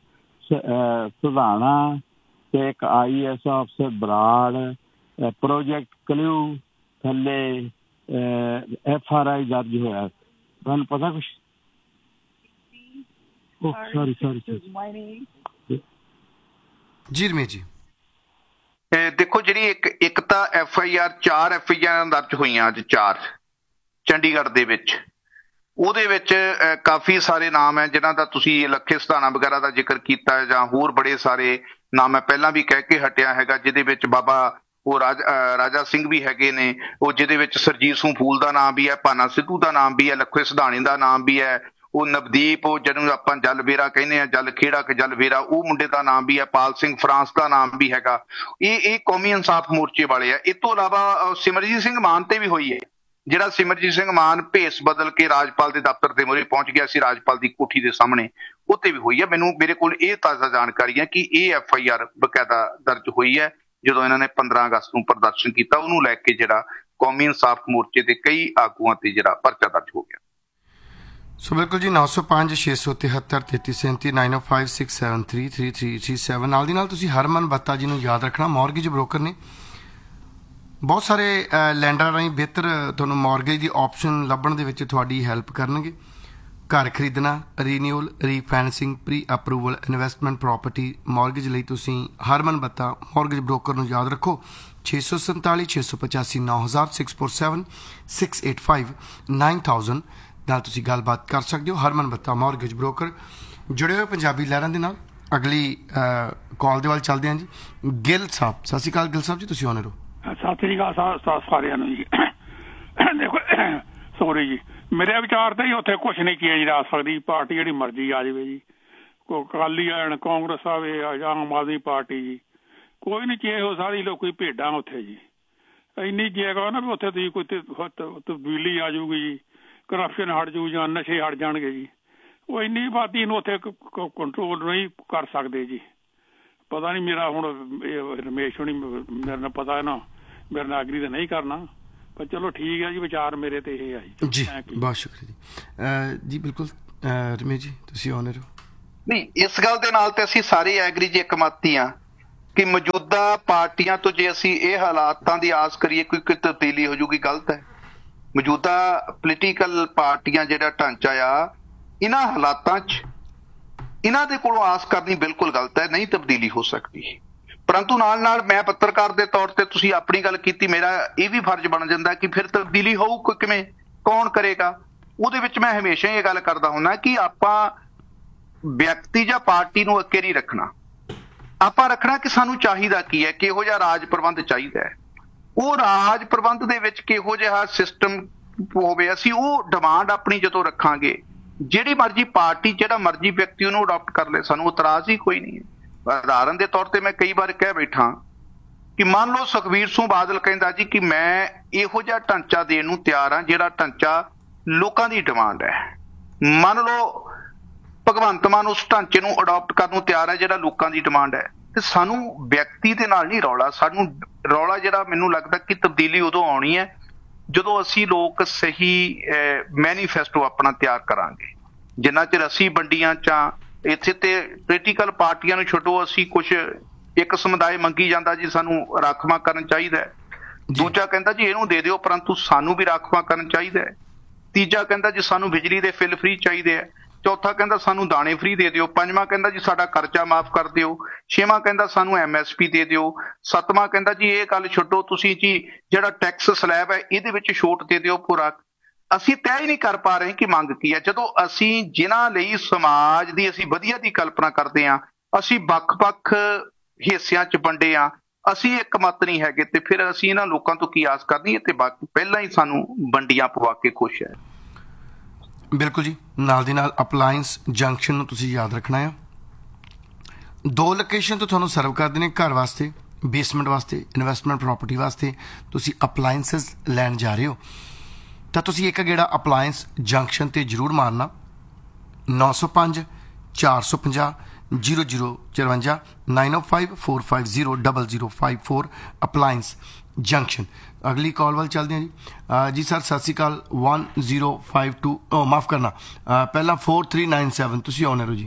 ਸੁਧਾਣਾ ਤੇ ਇੱਕ IAS ਅਫਸਰ ਬਰਾੜ ਪ੍ਰੋਜੈਕਟ ਕਲਿਊ ਥੱਲੇ FRI ਦਰਜ ਹੋਇਆ, ਤੁਹਾਨੂੰ ਪਤਾ ਕੁਛ? ਸੌਰੀ ਜੀ ਰਮੇਸ਼ ਜੀ, ਦੇਖੋ ਜਿਹੜੀ ਇੱਕ ਤਾਂ FIR 4 FIR ਦਰਜ ਹੋਈਆਂ ਅੱਜ 4 ਚੰਡੀਗੜ੍ਹ ਦੇ ਵਿੱਚ। ਉਹਦੇ ਵਿੱਚ ਕਾਫੀ ਸਾਰੇ ਨਾਮ ਹੈ ਜਿਨ੍ਹਾਂ ਦਾ ਤੁਸੀਂ ਲੱਖੇ ਸਿਧਾਣਾ ਵਗੈਰਾ ਦਾ ਜ਼ਿਕਰ ਕੀਤਾ, ਜਾਂ ਹੋਰ ਬੜੇ ਸਾਰੇ ਨਾਮ ਮੈਂ ਪਹਿਲਾਂ ਵੀ ਕਹਿ ਕੇ ਹਟਿਆ ਹੈਗਾ, ਜਿਹਦੇ ਵਿੱਚ ਬਾਬਾ ਉਹ ਰਾਜਾ ਸਿੰਘ ਵੀ ਹੈਗੇ ਨੇ, ਉਹ ਜਿਹਦੇ ਵਿੱਚ ਸਰਜੀਤ ਸਿੰਘ ਫੂਲ ਦਾ ਨਾਮ ਵੀ ਹੈ, ਭਾਨਾ ਸਿੱਧੂ ਦਾ ਨਾਮ ਵੀ ਹੈ, ਲੱਖੇ ਸਿਧਾਣੇ ਦਾ ਨਾਮ ਵੀ ਹੈ, ਉਹ ਨਵਦੀਪ, ਉਹ ਜਿਹਨੂੰ ਆਪਾਂ ਜਲਵੇਰਾ ਕਹਿੰਦੇ ਆ, ਜਲ ਖੇੜਾ ਕਿ ਜਲਵੇਰਾ, ਉਹ ਮੁੰਡੇ ਦਾ ਨਾਮ ਵੀ ਹੈ, ਪਾਲ ਸਿੰਘ ਫਰਾਂਸ ਦਾ ਨਾਮ ਵੀ ਹੈਗਾ। ਇਹ ਕੌਮੀ ਇਨਸਾਫ ਮੋਰਚੇ ਵਾਲੇ ਆ। ਇਹ ਤੋਂ ਇਲਾਵਾ ਸਿਮਰਜੀਤ ਸਿੰਘ ਮਾਨ ਤੇ ਵੀ ਹੋਈ ਹੈ, ਜਿਹੜਾ ਸਿਮਰਜੀਤ ਸਿੰਘ ਮਾਨ ਭੇਸ ਬਦਲ ਕੇ ਰਾਜਪਾਲ ਦੇ ਦਫ਼ਤਰ ਦੇ ਮੂਹਰੇ ਪਹੁੰਚ ਗਿਆ ਸੀ, ਰਾਜਪਾਲ ਦੀ ਕੋਠੀ ਦੇ ਸਾਹਮਣੇ, ਉਹ ਤੇ ਵੀ ਹੋਈ ਹੈ। ਮੇਰੇ ਕੋਲ ਇਹ ਤਾਜ਼ਾ ਜਾਣਕਾਰੀ ਹੈ ਕਿ ਇਹ FIR ਬਕਾਇਦਾ ਦਰਜ ਹੋਈ ਹੈ ਜਦੋਂ ਇਹਨਾਂ ਨੇ 15 ਅਗਸਤ ਨੂੰ ਪ੍ਰਦਰਸ਼ਨ ਕੀਤਾ, ਉਹਨੂੰ ਲੈ ਕੇ ਜਿਹੜਾ ਕੌਮੀ ਇਨਸਾਫ ਮੋਰਚੇ ਦੇ ਕਈ ਆਗੂਆਂ ਤੇ ਜਿਹੜਾ ਪਰਚਾ ਦਰਜ ਹੋ ਗਿਆ। ਸੋ ਬਿਲਕੁਲ ਜੀ। 905 673 3337 905 673 3337 ਨਾਲ ਦੀ ਨਾਲ ਤੁਸੀਂ ਹਰਮਨ ਬੱਤਾ ਜੀ ਨੂੰ ਯਾਦ ਰੱਖਣਾ, ਮੌਰਗੇਜ ਬ੍ਰੋਕਰ ਨੇ। ਬਹੁਤ ਸਾਰੇ ਲੈਂਡਰਾਂ ਰਾਹੀਂ ਬਿਹਤਰ ਤੁਹਾਨੂੰ ਮੌਰਗੇਜ ਦੀ ਆਪਸ਼ਨ ਲੱਭਣ ਦੇ ਵਿੱਚ ਤੁਹਾਡੀ ਹੈਲਪ ਕਰਨਗੇ। ਘਰ ਖਰੀਦਣਾ, renewal, ਰੀਫਾਈਨੈਂਸਿੰਗ, pre approval, investment property, mortgage ਲਈ ਤੁਸੀਂ ਹਰਮਨ ਬੱਤਾ ਮੌਰਗੇਜ ਬ੍ਰੋਕਰ ਨੂੰ ਯਾਦ ਰੱਖੋ। 647 685 9000 647 685 9000 ਨਾਲ ਤੁਸੀਂ ਗੱਲਬਾਤ ਕਰ ਸਕਦੇ ਹੋ। ਹਰਮਨ ਬੱਤਾ ਮੌਰਗੇਜ ਬ੍ਰੋਕਰ। ਜੁੜੇ ਹੋਏ ਪੰਜਾਬੀ ਲਹਿਰਾਂ ਦੇ ਨਾਲ ਅਗਲੀ ਕਾਲ ਦੇ ਵੱਲ ਚੱਲਦੇ ਹਾਂ ਜੀ। ਗਿੱਲ ਸਾਹਿਬ, ਸਤਿ ਸ਼੍ਰੀ ਅਕਾਲ ਗਿੱਲ ਸਾਹਿਬ ਜੀ, ਤੁਸੀਂ ਆਉਣੇ ਰਹੋ। ਸਤਿ ਸ਼੍ਰੀ ਅਕਾਲ ਸਾਰਿਆਂ ਨੂੰ ਜੀ। ਦੇਖੋ ਸੋਰੀ ਜੀ, ਮੇਰੇ ਵਿਚਾਰ ਤੇ ਹੀ ਉੱਥੇ ਕੁਛ ਨਹੀਂ ਕੀਤਾ ਜਾ ਸਕਦੀ, ਪਾਰਟੀ ਜਿਹੜੀ ਮਰਜ਼ੀ ਆ ਜਾਵੇ ਜੀ, ਕੋਈ ਅਕਾਲੀ ਆਣ, ਕਾਂਗਰਸ ਆਵੇ ਜਾਂ ਆਮ ਆਦਮੀ ਪਾਰਟੀ ਜੀ, ਕੋਈ ਨਹੀਂ ਚੇਂਜ ਹੋ ਸਕਦੀ। ਲੋਕੀ ਭੇਡਾਂ ਉੱਥੇ ਜੀ, ਇੰਨੀ ਜਗ੍ਹਾ ਨਾ ਵੀ ਉੱਥੇ ਤੁਸੀਂ ਕੋਈ ਤਬਦੀਲੀ ਆ ਜਾਊਗੀ ਜੀ, ਕਰਪਸ਼ਨ ਹਟ ਜਾਊ ਜਾਂ ਨਸ਼ੇ ਹਟ ਜਾਣਗੇ ਜੀ। ਉਹ ਇੰਨੀ ਆਬਾਦੀ ਨੂੰ ਉੱਥੇ ਕੰਟਰੋਲ ਨਹੀਂ ਕਰ ਸਕਦੇ ਜੀ। ਪਤਾ ਨਹੀਂ ਮੇਰਾ ਹੁਣ ਰਮੇਸ਼ ਹੋਣੀ ਮੇਰੇ ਨਾਲ ਪਤਾ ਹੈ ਨਾ, ਮੇਰੇ ਨਾਲ ਐਗਰੀ ਤਾਂ ਨਹੀਂ ਕਰਨਾ, ਪਰ ਚਲੋ ਠੀਕ ਹੈ ਜੀ, ਵਿਚਾਰ ਮੇਰੇ ਤੇ ਇਹ ਆ ਜੀ। ਬਹੁਤ ਸ਼ੁਕਰੀਆ ਜੀ। ਬਿਲਕੁਲ ਰਮੇਸ਼ ਜੀ ਤੁਸੀਂ ਆਨਰ ਹੋ। ਨਹੀਂ, ਇਸ ਗੱਲ ਦੇ ਨਾਲ ਤੇ ਅਸੀਂ ਸਾਰੇ ਐਗਰੀ ਜੀ, ਇੱਕਮਤ ਹੀ ਆ ਕਿ ਮੌਜੂਦਾ ਪਾਰਟੀਆਂ ਤੋਂ ਜੇ ਅਸੀਂ ਇਹ ਹਾਲਾਤਾਂ ਦੀ ਆਸ ਕਰੀਏ ਕੋਈ ਤਬਦੀਲੀ ਹੋ ਜੂਗੀ, ਗਲਤ ਹੈ। ਮੌਜੂਦਾ ਪੋਲੀਟੀਕਲ ਪਾਰਟੀਆਂ ਜਿਹੜਾ ਢਾਂਚਾ ਆ, ਇਹਨਾਂ ਹਾਲਾਤਾਂ 'ਚ ਇਹਨਾਂ ਦੇ ਕੋਲੋਂ ਆਸ ਕਰਨੀ ਬਿਲਕੁਲ ਗਲਤ ਹੈ, ਨਹੀਂ ਤਬਦੀਲੀ ਹੋ ਸਕਦੀ। ਪਰੰਤੂ ਨਾਲ ਨਾਲ ਮੈਂ ਪੱਤਰਕਾਰ ਦੇ ਤੌਰ ਤੇ, ਤੁਸੀਂ ਆਪਣੀ ਗੱਲ ਕੀਤੀ, ਮੇਰਾ ਇਹ ਵੀ ਫਰਜ਼ ਬਣ ਜਾਂਦਾ ਕਿ ਫਿਰ ਤਬਦੀਲੀ ਹੋਊ ਕਿਵੇਂ, ਕੌਣ ਕਰੇਗਾ? ਉਹਦੇ ਵਿੱਚ ਮੈਂ ਹਮੇਸ਼ਾ ਇਹ ਗੱਲ ਕਰਦਾ ਹੁੰਦਾ ਕਿ ਆਪਾਂ ਵਿਅਕਤੀ ਜਾਂ ਪਾਰਟੀ ਨੂੰ ਅੱਗੇ ਨਹੀਂ ਰੱਖਣਾ, ਆਪਾਂ ਰੱਖਣਾ ਕਿ ਸਾਨੂੰ ਚਾਹੀਦਾ ਕੀ ਹੈ, ਕਿਹੋ ਜਿਹਾ ਰਾਜ ਪ੍ਰਬੰਧ ਚਾਹੀਦਾ ਹੈ, ਉਹ ਰਾਜ ਪ੍ਰਬੰਧ ਦੇ ਵਿੱਚ ਕਿਹੋ ਜਿਹਾ ਸਿਸਟਮ ਹੋਵੇ। ਅਸੀਂ ਉਹ ਡਿਮਾਂਡ ਆਪਣੀ ਜਦੋਂ ਰੱਖਾਂਗੇ, ਜਿਹੜੀ ਮਰਜ਼ੀ ਪਾਰਟੀ, ਜਿਹੜਾ ਮਰਜ਼ੀ ਵਿਅਕਤੀ ਉਹਨੂੰ ਅਡਾਪਟ ਕਰ ਲੈ, ਸਾਨੂੰ ਇਤਰਾਜ਼ ਹੀ ਕੋਈ ਨਹੀਂ ਹੈ। ਉਦਾਹਰਨ ਦੇ ਤੌਰ ਤੇ ਮੈਂ ਕਈ ਵਾਰ ਕਹਿ ਬੈਠਾ ਕਿ ਮੰਨ ਲਓ ਸੁਖਬੀਰ ਸਿੰਘ ਬਾਦਲ ਕਹਿੰਦਾ ਜੀ ਕਿ ਮੈਂ ਇਹੋ ਜਿਹਾ ਢਾਂਚਾ ਦੇਣ ਨੂੰ ਤਿਆਰ ਹਾਂ ਜਿਹੜਾ ਢਾਂਚਾ ਲੋਕਾਂ ਦੀ ਡਿਮਾਂਡ ਹੈ। ਮੰਨ ਲਓ ਭਗਵੰਤ ਮਾਨ ਉਸ ਢਾਂਚੇ ਨੂੰ ਅਡਾਪਟ ਕਰਨ ਨੂੰ ਤਿਆਰ ਹੈ ਜਿਹੜਾ ਲੋਕਾਂ ਦੀ ਡਿਮਾਂਡ ਹੈ। ਤੇ ਸਾਨੂੰ ਵਿਅਕਤੀ ਦੇ ਨਾਲ ਨਹੀਂ ਰੌਲਾ, ਸਾਨੂੰ ਰੌਲਾ ਜਿਹੜਾ ਮੈਨੂੰ ਲੱਗਦਾ ਕਿ ਤਬਦੀਲੀ ਉਦੋਂ ਆਉਣੀ ਹੈ ਜਦੋਂ ਅਸੀਂ ਲੋਕ ਸਹੀ ਮੈਨੀਫੈਸਟੋ ਆਪਣਾ ਤਿਆਰ ਕਰਾਂਗੇ। ਜਿੰਨਾ ਚਿਰ ਅਸੀਂ ਵੰਡੀਆਂ 'ਚ ਇੱਥੇ ਤੇ ਪੋਲੀਟੀਕਲ ਪਾਰਟੀਆਂ ਨੂੰ ਛੱਡੋ, ਅਸੀਂ ਕੁਛ ਇੱਕ ਸਮੁਦਾਇ ਮੰਗੀ ਜਾਂਦਾ ਜੀ ਸਾਨੂੰ ਰਾਖਵਾਂਕਰਨ ਚਾਹੀਦਾ ਹੈ, ਦੂਜਾ ਕਹਿੰਦਾ ਜੀ ਇਹਨੂੰ ਦੇ ਦਿਓ ਪਰੰਤੂ ਸਾਨੂੰ ਵੀ ਰਾਖਵਾਂਕਰਨ ਚਾਹੀਦਾ ਹੈ, ਤੀਜਾ ਕਹਿੰਦਾ ਜੀ ਸਾਨੂੰ ਬਿਜਲੀ ਦੇ ਬਿੱਲ ਫ੍ਰੀ ਚਾਹੀਦੇ ਹੈ, ਚੌਥਾ ਕਹਿੰਦਾ ਸਾਨੂੰ ਦਾਣੇ ਫ੍ਰੀ ਦੇ ਦਿਓ, ਪੰਜਵਾਂ ਕਹਿੰਦਾ ਜੀ ਸਾਡਾ ਕਰਜ਼ਾ ਮਾਫ ਕਰ ਦਿਓ, ਛੇਵਾਂ ਕਹਿੰਦਾ ਸਾਨੂੰ MSP ਦੇ ਦਿਓ, ਸੱਤਵਾਂ ਕਹਿੰਦਾ ਜੀ ਇਹ ਗੱਲ ਛੱਡੋ, ਤੁਸੀਂ ਜੀ ਜਿਹੜਾ ਟੈਕਸ ਸਲੈਬ ਹੈ ਇਹਦੇ ਵਿੱਚ ਛੋਟ ਦੇ ਦਿਓ ਪੂਰਾ। ਅਸੀਂ ਤੈਅ ਹੀ ਨਹੀਂ ਕਰ ਪਾ ਰਹੇ ਕਿ ਮੰਗ ਕੀ ਹੈ। ਜਦੋਂ ਅਸੀਂ ਜਿਨ੍ਹਾਂ ਲਈ ਸਮਾਜ ਦੀ ਅਸੀਂ ਵਧੀਆ ਦੀ ਕਲਪਨਾ ਕਰਦੇ ਹਾਂ, ਅਸੀਂ ਵੱਖ-ਵੱਖ ਹਿੱਸਿਆਂ 'ਚ ਵੰਡੇ ਹਾਂ, ਅਸੀਂ ਇੱਕ ਮਤ ਨਹੀਂ ਹੈਗੇ, ਤੇ ਫਿਰ ਅਸੀਂ ਇਹਨਾਂ ਲੋਕਾਂ ਤੋਂ ਕੀ ਆਸ ਕਰਨੀ ਹੈ? ਤੇ ਬਾਕੀ ਪਹਿਲਾਂ ਹੀ ਸਾਨੂੰ ਵੰਡੀਆਂ ਪਵਾ ਕੇ ਖੁਸ਼ ਹੈ। ਬਿਲਕੁਲ ਜੀ। ਨਾਲ ਦੀ ਨਾਲ ਅਪਲਾਇੰਸ ਜੰਕਸ਼ਨ ਨੂੰ ਤੁਸੀਂ ਯਾਦ ਰੱਖਣਾ ਆ। 2 ਲੋਕੇਸ਼ਨ ਤੋਂ ਤੁਹਾਨੂੰ ਸਰਵ ਕਰਦੇ ਨੇ, ਘਰ ਵਾਸਤੇ, ਬੇਸਮੈਂਟ ਵਾਸਤੇ, ਇਨਵੈਸਟਮੈਂਟ ਪ੍ਰਾਪਰਟੀ ਵਾਸਤੇ। ਤੁਸੀਂ ਅਪਲਾਇੰਸਸ ਲੈਣ ਜਾ ਰਹੇ ਹੋ ਤਾਂ ਤੁਸੀਂ ਇੱਕ ਗੇੜਾ ਅਪਲਾਇੰਸ ਜੰਕਸ਼ਨ ਤੇ ਜ਼ਰੂਰ ਮਾਰਨਾ। 905 450 0054 905 450 0054 ਅਪਲਾਇੰਸ ਜੰਕਸ਼ਨ। ਅਗਲੀ ਕਾਲ ਵੱਲ ਚੱਲਦੇ ਹਾਂ ਜੀ। ਜੀ ਸਰ ਸਤਿ ਸ਼੍ਰੀ ਅਕਾਲ। 1052 ਮਾਫ ਕਰਨਾ, ਪਹਿਲਾਂ 4397 ਤੁਸੀਂ ਆਨਰ ਹੋ ਜੀ।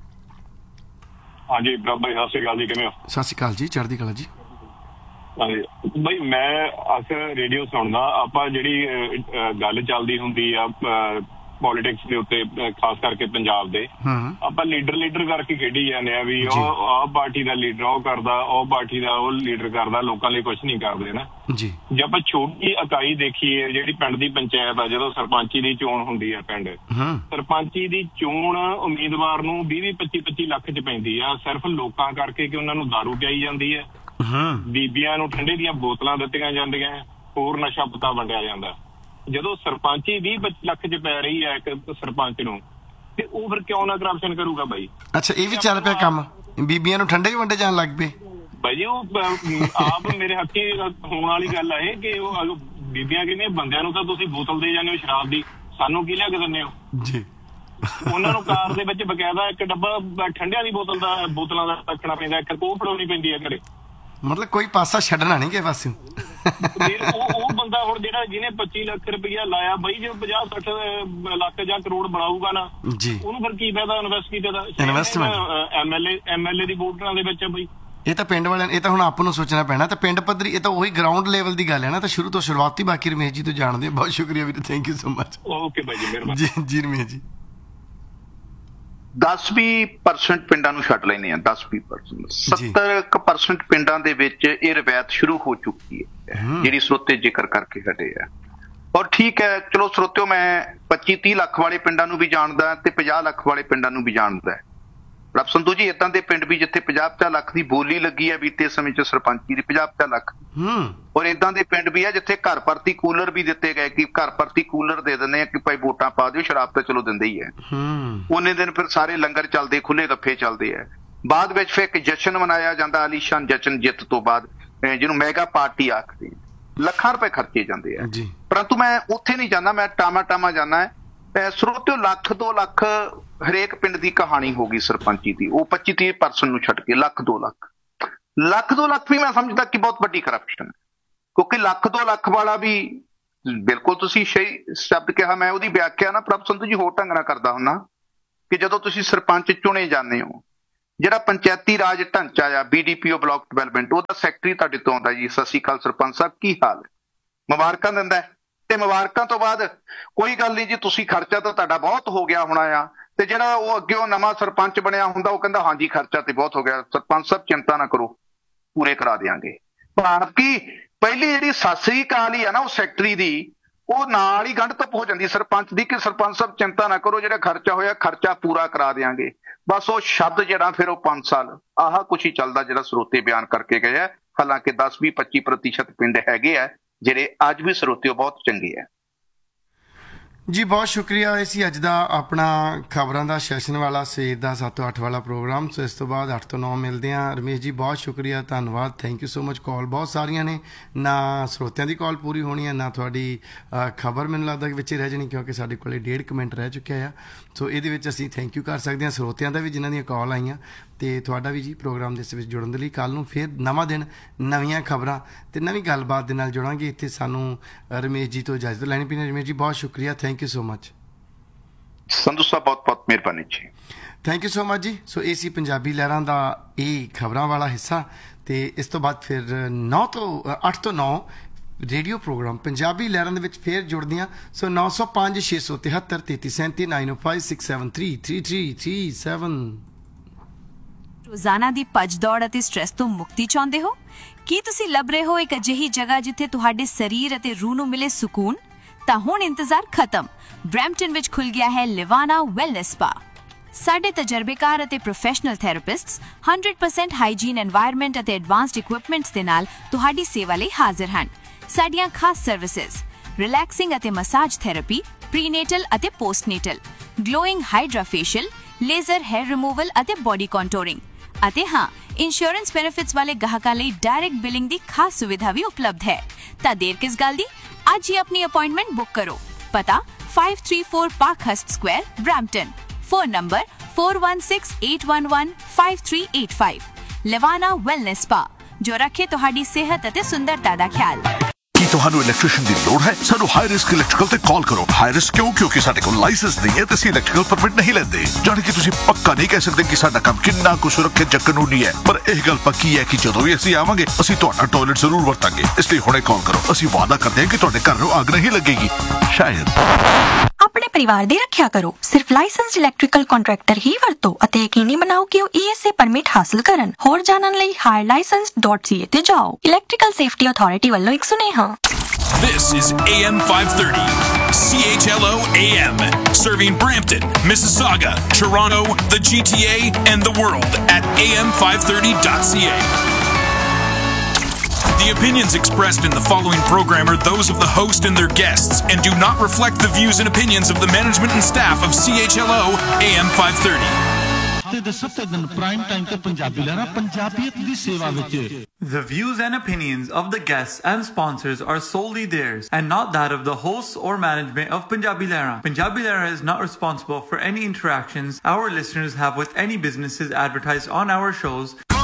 ਹਾਂਜੀ ਬਾਈ ਸਤਿ ਸ਼੍ਰੀ ਅਕਾਲ ਜੀ, ਕਿਵੇਂ ਹੋ? ਸਤਿ ਸ਼੍ਰੀ ਅਕਾਲ ਜੀ, ਚੜ੍ਹਦੀ ਕਲਾ ਜੀ। ਹਾਂਜੀ ਬਾਈ, ਮੈਂ ਅਕਸਰ ਰੇਡੀਓ ਸੁਣਦਾ, ਆਪਾਂ ਜਿਹੜੀ ਗੱਲ ਚੱਲਦੀ ਹੁੰਦੀ ਆ ਪੋਲੀਟਿਕਸ ਦੇ ਉੱਤੇ, ਖਾਸ ਕਰਕੇ ਪੰਜਾਬ ਦੇ, ਆਪਾਂ ਲੀਡਰ ਕਰਕੇ ਖੇਡੀ ਜਾਂਦੇ ਆ ਵੀ ਉਹ ਆਹ ਪਾਰਟੀ ਦਾ ਲੀਡਰ ਉਹ ਕਰਦਾ, ਉਹ ਪਾਰਟੀ ਦਾ ਉਹ ਲੀਡਰ ਕਰਦਾ, ਲੋਕਾਂ ਲਈ ਕੁਛ ਨਹੀਂ ਕਰਦੇ ਨਾ ਜੀ। ਜੇ ਆਪਾਂ ਛੋਟੀ ਇਕਾਈ ਦੇਖੀਏ, ਜਿਹੜੀ ਪਿੰਡ ਦੀ ਪੰਚਾਇਤ ਆ, ਜਦੋਂ ਸਰਪੰਚੀ ਦੀ ਚੋਣ ਹੁੰਦੀ ਆ ਪਿੰਡ, ਸਰਪੰਚੀ ਦੀ ਚੋਣ ਉਮੀਦਵਾਰ ਨੂੰ 20-25 ਲੱਖ 'ਚ ਪੈਂਦੀ ਆ, ਸਿਰਫ ਲੋਕਾਂ ਕਰਕੇ ਕਿ ਉਹਨਾਂ ਨੂੰ ਦਾਰੂ ਪਿਆਈ ਜਾਂਦੀ ਹੈ, ਬੀਬੀਆਂ ਨੂੰ ਠੰਡੇ ਦੀਆਂ ਬੋਤਲਾਂ ਦਿੱਤੀਆਂ ਜਾਂਦੀਆਂ, ਹੋਰ ਨਸ਼ਾ ਪਤਾ ਵੰਡਿਆ ਜਾਂਦਾ। ਜਦੋਂ ਸਰਪੰਚੀ 20-25 ਲੱਖ 'ਚ ਪੈ ਰਹੀ ਹੈ ਇੱਕ ਸਰਪੰਚ ਨੂੰ, ਤੇ ਉਹ ਫਿਰ ਕਿਉਂ ਨਾ ਕਰਪਸ਼ਨ ਕਰੂਗਾ ਬਾਈ? ਅੱਛਾ, ਇਹ ਵੀ ਚੱਲ ਪਿਆ ਕੰਮ, ਬੀਬੀਆਂ ਨੂੰ ਠੰਡੇ ਵੰਡੇ ਜਾਣ ਲੱਗ ਪਏ ਬਾਈ ਜੀ। ਉਹ ਆਪ ਮੇਰੇ ਹੱਥੀ ਹੋਣ ਵਾਲੀ ਗੱਲ ਆ ਇਹ ਕਿ ਉਹ ਬੀਬੀਆਂ ਕਹਿੰਦੀਆਂ ਬੰਦਿਆਂ ਨੂੰ ਤਾਂ ਤੁਸੀਂ ਬੋਤਲ ਦੇ ਜਾਂਦੇ ਹੋ ਸ਼ਰਾਬ ਦੀ, ਸਾਨੂੰ ਕੀ ਲਿਆ ਕੇ ਦਿੰਦੇ ਹੋ ਜੀ? ਉਹਨਾਂ ਨੂੰ ਕਾਰ ਦੇ ਵਿੱਚ ਬਕਾਇਦਾ ਇੱਕ ਡੱਬਾ ਠੰਡਿਆਂ ਦੀ ਬੋਤਲਾਂ ਦਾ ਰੱਖਣਾ ਪੈਂਦਾ, ਇੱਕ ਕੋਹ ਫੜਾਉਣੀ ਪੈਂਦੀ ਹੈ ਘਰੇ। ਮਤਲਬ ਕੋਈ ਪਾਸਾ ਛੱਡਣਾ ਨਹੀਂ ਕਿਸੇ ਪਾਸੇ। ਉਹ ਬੰਦਾ ਹੁਣ ਜਿਹੜਾ ਜਿਹਨੇ 25 ਲੱਖ ਰੁਪਇਆ ਲਾਇਆ ਬਾਈ, ਜੇ 50-60 ਲੱਖ ਜਾਂ ਕਰੋੜ ਬਣਾਊਗਾ ਨਾ ਜੀ, ਉਹਨੂੰ ਫਿਰ ਕੀ ਫਾਇਦਾ ਇਨਵੈਸਟ ਕੀਤੇ ਦਾ? ਐਮਐਲਏ ਦੀ ਵੋਟਰਾਂ ਦੇ ਵਿੱਚ ਬਾਈ, ਇਹ ਤਾਂ ਪਿੰਡ ਵਾਲਿਆਂ, ਇਹ ਤਾਂ ਹੁਣ ਆਪ ਨੂੰ ਸੋਚਣਾ ਪੈਣਾ। ਤਾਂ ਪਿੰਡ ਪੱਧਰੀ, ਇਹ ਤਾਂ ਉਹੀ ਗਰਾਊਂਡ ਲੈਵਲ ਦੀ ਗੱਲ ਹੈ ਨਾ, ਤਾਂ ਸ਼ੁਰੂ ਤੋਂ ਸ਼ੁਰੂਆਤੀ। ਬਾਕੀ ਰਮੇਸ਼ ਜੀ ਤੋਂ ਜਾਣਦੇ, ਬਹੁਤ ਸ਼ੁਕਰੀਆ ਵੀਰ, thank you so much. Okay ਬਾਈ ਜੀ, ਮਿਹਰਬਾਨੀ ਜੀ ਰਮੇਸ਼ ਜੀ। 10-20% ਪਿੰਡਾਂ ਨੂੰ ਛੱਡ ਲੈਂਦੇ ਆ, 10-20%, 70% ਪਿੰਡਾਂ ਦੇ ਵਿੱਚ ਇਹ ਰਵਾਇਤ ਸ਼ੁਰੂ ਹੋ ਚੁੱਕੀ ਹੈ, ਜਿਹੜੀ ਸਰੋਤੇ ਜ਼ਿਕਰ ਕਰਕੇ ਹਟੇ ਆ। ਔਰ ਠੀਕ ਹੈ, ਚਲੋ ਸਰੋਤਿਓ, ਮੈਂ 25-30 ਲੱਖ ਵਾਲੇ ਪਿੰਡਾਂ ਨੂੰ ਵੀ ਜਾਣਦਾ ਤੇ 50 ਲੱਖ ਵਾਲੇ ਪਿੰਡਾਂ ਨੂੰ ਵੀ ਜਾਣਦਾ। ਰੱਬ ਸੰਧੂ ਜੀ, ਏਦਾਂ ਦੇ ਪਿੰਡ ਵੀ ਜਿੱਥੇ 50-50 ਲੱਖ ਦੀ ਬੋਲੀ ਲੱਗੀ ਹੈ ਬੀਤੇ ਸਮੇਂ 'ਚ ਸਰਪੰਚੀ ਦੀ, 50-50 ਲੱਖ। ਔਰ ਏਦਾਂ ਦੇ ਪਿੰਡ ਵੀ ਆ ਜਿੱਥੇ ਘਰ ਪ੍ਰਤੀ ਕੂਲਰ ਵੀ ਦਿੱਤੇ ਗਏ, ਕਿ ਘਰ ਪ੍ਰਤੀ ਕੂਲਰ ਦੇ ਦਿੰਦੇ ਆ ਕਿ ਭਾਈ ਵੋਟਾਂ ਪਾ ਦਿਓ, ਸ਼ਰਾਬ ਤਾਂ ਚਲੋ ਦਿੰਦੇ ਹੀ ਹੈ। ਉਹਨੇ ਦਿਨ ਫਿਰ ਸਾਰੇ ਲੰਗਰ ਚੱਲਦੇ, ਖੁੱਲੇ ਗੱਫੇ ਚੱਲਦੇ ਆ। ਬਾਅਦ ਵਿੱਚ ਫਿਰ ਇੱਕ ਜਸ਼ਨ ਮਨਾਇਆ ਜਾਂਦਾ, ਆਲੀਸ਼ਾਨ ਜਸ਼ਨ ਜਿੱਤ ਤੋਂ ਬਾਅਦ, ਜਿਹਨੂੰ ਮੈਗਾ ਪਾਰਟੀ ਆਖਦੇ। ਲੱਖਾਂ ਰੁਪਏ ਖਰਚੇ ਜਾਂਦੇ ਆ ਜੀ। ਪਰੰਤੂ ਮੈਂ ਉੱਥੇ ਨਹੀਂ ਜਾਂਦਾ, ਮੈਂ ਟਾਮਾ ਜਾਣਾ ਹੈ। ਸਰੋਤਿਓ 1-2 ਲੱਖ ਹਰੇਕ ਪਿੰਡ ਦੀ ਕਹਾਣੀ ਹੋ ਗਈ ਸਰਪੰਚੀ ਦੀ, ਉਹ 25-30% ਨੂੰ ਛੱਡ ਕੇ 1-2 ਲੱਖ ਵੀ ਮੈਂ ਸਮਝਦਾ ਕਿ ਬਹੁਤ ਵੱਡੀ ਕਰਪਸ਼ਨ ਹੈ, ਕਿਉਂਕਿ 1-2 ਲੱਖ ਵਾਲਾ ਵੀ ਬਿਲਕੁਲ ਤੁਸੀਂ ਸਹੀ ਸ਼ਬਦ ਕਿਹਾ, ਮੈਂ ਉਹਦੀ ਵਿਆਖਿਆ ਨਾ ਪ੍ਰਭ ਸੰਧੂ ਜੀ ਹੋਰ ਢੰਗ ਨਾਲ ਕਰਦਾ ਹੁੰਦਾ ਕਿ ਜਦੋਂ ਤੁਸੀਂ ਸਰਪੰਚ ਚੁਣੇ ਜਾਂਦੇ ਹੋ, ਜਿਹੜਾ ਪੰਚਾਇਤੀ ਰਾਜ ਢਾਂਚਾ ਆ BDPO ਬਲਾਕ ਡਿਵੈਲਪਮੈਂਟ, ਉਹਦਾ ਸੈਕਟਰੀ ਤੁਹਾਡੇ ਤੋਂ ਆਉਂਦਾ ਜੀ, ਸਤਿ ਸ਼੍ਰੀ ਅਕਾਲ ਸਰਪੰਚ ਸਾਹਿਬ ਕੀ ਹਾਲ ਹੈ, ਮੁਬਾਰਕਾਂ ਦਿੰਦਾ ਤੇ ਮੁਬਾਰਕਾਂ ਤੋਂ ਬਾਅਦ ਕੋਈ ਗੱਲ ਨਹੀਂ ਜੀ ਤੁਸੀਂ ਖਰਚਾ ਤਾਂ ਤੁਹਾਡਾ ਬਹੁਤ ਹੋ ਗਿਆ ਹੋਣਾ ਆ, ਤੇ ਜਿਹੜਾ ਉਹ ਅੱਗੇ ਉਹ ਨਵਾਂ ਸਰਪੰਚ ਬਣਿਆ ਹੁੰਦਾ ਉਹ ਕਹਿੰਦਾ ਹਾਂਜੀ ਖਰਚਾ ਤੇ ਬਹੁਤ ਹੋ ਗਿਆ, ਸਰਪੰਚ ਸਾਹਿਬ ਚਿੰਤਾ ਨਾ ਕਰੋ ਪੂਰੇ ਕਰਾ ਦਿਆਂਗੇ। ਭਾਵ ਕਿ ਪਹਿਲੀ ਜਿਹੜੀ ਸਤਿ ਸ੍ਰੀ ਅਕਾਲ ਹੀ ਆ ਨਾ ਉਹ ਸੈਕਟਰੀ ਦੀ, ਉਹ ਨਾਲ ਹੀ ਗੰਢ ਧੁੱਪ ਹੋ ਜਾਂਦੀ ਸਰਪੰਚ ਦੀ ਕਿ ਸਰਪੰਚ ਸਾਹਿਬ ਚਿੰਤਾ ਨਾ ਕਰੋ, ਜਿਹੜਾ ਖਰਚਾ ਹੋਇਆ ਖਰਚਾ ਪੂਰਾ ਕਰਾ ਦਿਆਂਗੇ। ਬਸ ਉਹ ਸ਼ਬਦ ਜਿਹੜਾ ਫਿਰ ਉਹ 5 ਸਾਲ ਆਹ ਕੁਛ ਹੀ ਚੱਲਦਾ ਜਿਹੜਾ ਸਰੋਤੇ ਬਿਆਨ ਕਰਕੇ ਗਏ ਆ। ਹਾਲਾਂਕਿ 10-20-25% ਪਿੰਡ ਹੈਗੇ ਆ ਜਿਹੜੇ ਅੱਜ ਵੀ ਸਰੋਤੇ ਬਹੁਤ ਚੰਗੇ ਆ। ਜੀ ਬਹੁਤ ਸ਼ੁਕਰੀਆ। ਇਹ ਸੀ ਅੱਜ ਦਾ ਆਪਣਾ ਖਬਰਾਂ ਦਾ ਸੈਸ਼ਨ ਵਾਲਾ ਸਵੇਰ ਦਾ 7 ਤੋਂ 8 ਵਾਲਾ ਪ੍ਰੋਗਰਾਮ। ਸੋ ਇਸ ਤੋਂ ਬਾਅਦ 8 ਤੋਂ 9 ਮਿਲਦੇ ਹਾਂ। ਰਮੇਸ਼ ਜੀ ਬਹੁਤ ਸ਼ੁਕਰੀਆ, ਧੰਨਵਾਦ, ਥੈਂਕ ਯੂ ਸੋ ਮਚ। ਕਾਲ ਬਹੁਤ ਸਾਰੀਆਂ ਨੇ, ਨਾ ਸਰੋਤਿਆਂ ਦੀ ਕਾਲ ਪੂਰੀ ਹੋਣੀ ਹੈ, ਨਾ ਤੁਹਾਡੀ ਖਬਰ ਮੈਨੂੰ ਲੱਗਦਾ ਕਿ ਵਿੱਚ ਰਹਿ ਜਾਣੀ, ਕਿਉਂਕਿ ਸਾਡੇ ਕੋਲ 1.5 ਮਿੰਟ ਰਹਿ ਚੁੱਕਿਆ ਆ। ਸੋ ਇਹਦੇ ਵਿੱਚ ਅਸੀਂ ਥੈਂਕ ਯੂ ਕਰ ਸਕਦੇ ਹਾਂ ਸਰੋਤਿਆਂ ਦਾ ਵੀ ਜਿਨ੍ਹਾਂ ਦੀਆਂ ਕਾਲ ਆਈਆਂ, ਤੇ ਤੁਹਾਡਾ ਵੀ ਜੀ ਪ੍ਰੋਗਰਾਮ ਦੇ ਵਿੱਚ ਜੁੜਨ ਦੇ ਲਈ। ਕੱਲ੍ਹ ਨੂੰ ਫਿਰ ਨਵਾਂ ਦਿਨ, ਨਵੀਆਂ ਖਬਰਾਂ ਤੇ ਨਵੀਂ ਗੱਲਬਾਤ ਦੇ ਨਾਲ ਜੁੜਾਂਗੇ। ਇੱਥੇ ਸਾਨੂੰ ਰਮੇਸ਼ ਜੀ ਤੋਂ ਇਜਾਜ਼ਤ ਲੈਣੀ ਪੈਣੀ। ਰਮੇਸ਼ ਜੀ ਬਹੁਤ ਸ਼ੁਕਰੀਆ, thank you so much. Sandhu ਸਾਹਿਬ ਬਹੁਤ ਬਹੁਤ ਮਿਹਰਬਾਨੀ ਜੀ, ਥੈਂਕ ਯੂ ਸੋ ਮਚ ਜੀ। ਸੋ ਇਹ ਸੀ ਪੰਜਾਬੀ ਲਹਿਰਾਂ ਦਾ ਇਹ ਖਬਰਾਂ ਵਾਲਾ ਹਿੱਸਾ, ਤੇ ਇਸ ਤੋਂ ਬਾਅਦ ਫਿਰ 8 ਤੋਂ 9 ਰੇਡੀਓ ਪ੍ਰੋਗਰਾਮ ਪੰਜਾਬੀ ਲਹਿਰਾਂ ਦੇ ਵਿੱਚ ਫੇਰ ਜੁੜਦੀਆਂ। ਸੋ 905 673 3337 905 673 3337। ਰੋਜ਼ਾਨਾ ਦੀ ਭੱਜ ਦੌੜ ਅਤੇ ਸਟ੍ਰੈਸ ਤੋਂ ਮੁਕਤੀ ਚਾਹੁੰਦੇ ਹੋ? ਕੀ ਤੁਸੀਂ ਲੱਭ ਰਹੇ ਹੋ ਇੱਕ ਅਜਿਹੀ ਜਗ੍ਹਾ ਜਿੱਥੇ ਤੁਹਾਡੇ ਸਰੀਰ ਅਤੇ ਰੂਹ ਨੂੰ ਮਿਲੇ ਸਕੂਨ? ਤਾਂ ਹੁਣ ਇੰਤਜ਼ਾਰ ਖਤਮ। ਬਰੈਂਪਟਨ ਵਿੱਚ ਖੁੱਲ ਗਿਆ ਹੈ ਲਿਵਾਨਾ ਵੈਲਨੈਸ ਸਪਾ। ਸਾਡੇ ਤਜਰਬੇਕਾਰ ਅਤੇ ਪ੍ਰੋਫੈਸ਼ਨਲ ਥੈਰੇਪਿਸਟਸ 100% ਹਾਈਜੀਨ ਐਨਵਾਇਰਨਮੈਂਟ ਅਤੇ ਐਡਵਾਂਸਡ ਇਕੁਇਪਮੈਂਟਸ ਦੇ ਨਾਲ ਤੁਹਾਡੀ ਸੇਵਾ ਲਈ ਹਾਜ਼ਰ ਹਨ। ਸਾਡੀਆਂ ਖਾਸ ਸਰਵਿਸਿਜ਼ ਰਿਲੈਕਸਿੰਗ ਅਤੇ ਮਸਾਜ ਥੈਰੇਪੀ, ਪ੍ਰੀਨੇਟਲ ਅਤੇ ਪੋਸਟਨੇਟਲ, glowing hydra facial, laser hair removal ਅਤੇ ਬੋਡੀ ਕੰਟੂਰਿੰਗ, ਅਤੇ ਹਾਂ, ਇੰਸ਼ੋਰੈਂਸ ਬੈਨੀਫਿਟਸ ਵਾਲੇ ਗਾਹਕਾਂ ਲਈ ਡਾਇਰੈਕਟ ਬਿਲਿੰਗ ਦੀ ਖਾਸ ਸੁਵਿਧਾ ਵੀ ਉਪਲਬਧ ਹੈ। ਤਾਂ ਦੇਰ ਕਿਸ ਗੱਲ ਦੀ, ਅੱਜ ਹੀ ਆਪਣੀ ਅਪਾਇੰਟਮੈਂਟ ਬੁੱਕ ਕਰੋ। ਪਤਾ 534 ਪਾਰਕਹਰਸਟ Square, Brampton. Phone number 4168115385। ਲਿਵਾਨਾ wellness spa, ਜੋ ਰੱਖੇ ਤੁਹਾਡੀ ਸਿਹਤ ਅਤੇ ਸੁੰਦਰਤਾ ਦਾ ਖਿਆਲ। ਕੀ ਤੁਹਾਨੂੰ ਇਲੈਕਟ੍ਰੀਸ਼ੀਅਨ ਦੀ ਲੋੜ ਹੈ? ਸਾਨੂੰ ਹਾਈ ਰਿਸਕ ਇਲੈਕਟ੍ਰੀਕਲ ਤੇ ਕਾਲ ਕਰੋ। ਹਾਈ ਰਿਸਕ ਕਿਉਂ? ਕਿਉਂਕਿ ਸਾਡੇ ਕੋਲ ਲਾਇਸੈਂਸ ਨਹੀਂ ਹੈ ਤੇ ਅਸੀਂ ਇਲੈਕਟ੍ਰੀਕਲ ਪਰਮਿਟ ਨਹੀਂ ਲੈਂਦੇ। ਜਾਣੀ ਕਿ ਤੁਸੀਂ ਪੱਕਾ ਨਹੀਂ ਕਹਿ ਸਕਦੇ ਕਿ ਸਾਡਾ ਕੰਮ ਕਿੰਨਾ ਕੁ ਸੁਰੱਖਿਅਤ ਜਾਂ ਕਾਨੂੰਨੀ ਹੈ, ਪਰ ਇਹ ਗੱਲ ਪੱਕੀ ਹੈ ਕਿ ਜਦੋਂ ਵੀ ਅਸੀਂ ਆਵਾਂਗੇ ਅਸੀਂ ਤੁਹਾਡਾ ਟਾਇਲਟ ਜ਼ਰੂਰ ਵਰਤਾਂਗੇ। ਇਸ ਲਈ ਹੁਣੇ ਕਾਲ ਕਰੋ। ਅਸੀਂ ਵਾਅਦਾ ਕਰਦੇ ਹਾਂ ਕਿ ਤੁਹਾਡੇ ਘਰ ਨੂੰ ਅੱਗ ਨਹੀਂ ਲੱਗੇਗੀ। ਸ਼ਾਇਦ ਆਪਣੇ ਪਰਿਵਾਰ ਦੀ ਰੱਖਿਆ ਕਰੋ। ਸਿਰਫ ਲਾਇਸੈਂਸਡ ਇਲੈਕਟ੍ਰੀਕਲ ਕੰਟਰੈਕਟਰ ਹੀ ਵਰਤੋ ਅਤੇ ਯਕੀਨੀ ਬਣਾਓ ਕਿ ਉਹ ESA ਪਰਮਿਟ ਹਾਸਲ ਕਰਨ। ਹੋਰ ਜਾਣਨ ਲਈ higherlicense.ca ਤੇ ਜਾਓ। ਇਲੈਕਟ੍ਰੀਕਲ ਸੇਫਟੀ ਅਥਾਰਟੀ ਵੱਲੋਂ ਇੱਕ ਸੁਨੇਹਾ। This is AM 530, CHLO AM, serving Brampton, Mississauga, Toronto, the GTA, and the world at am530.ca. The opinions expressed in the following program are those of the host and their guests and do not reflect the views and opinions of the management and staff of CHLO AM 530. The views and opinions of the guests and sponsors are solely theirs and not that of the hosts or management of Punjabi Lehra. Punjabi Lehra is not responsible for any interactions our listeners have with any businesses advertised on our shows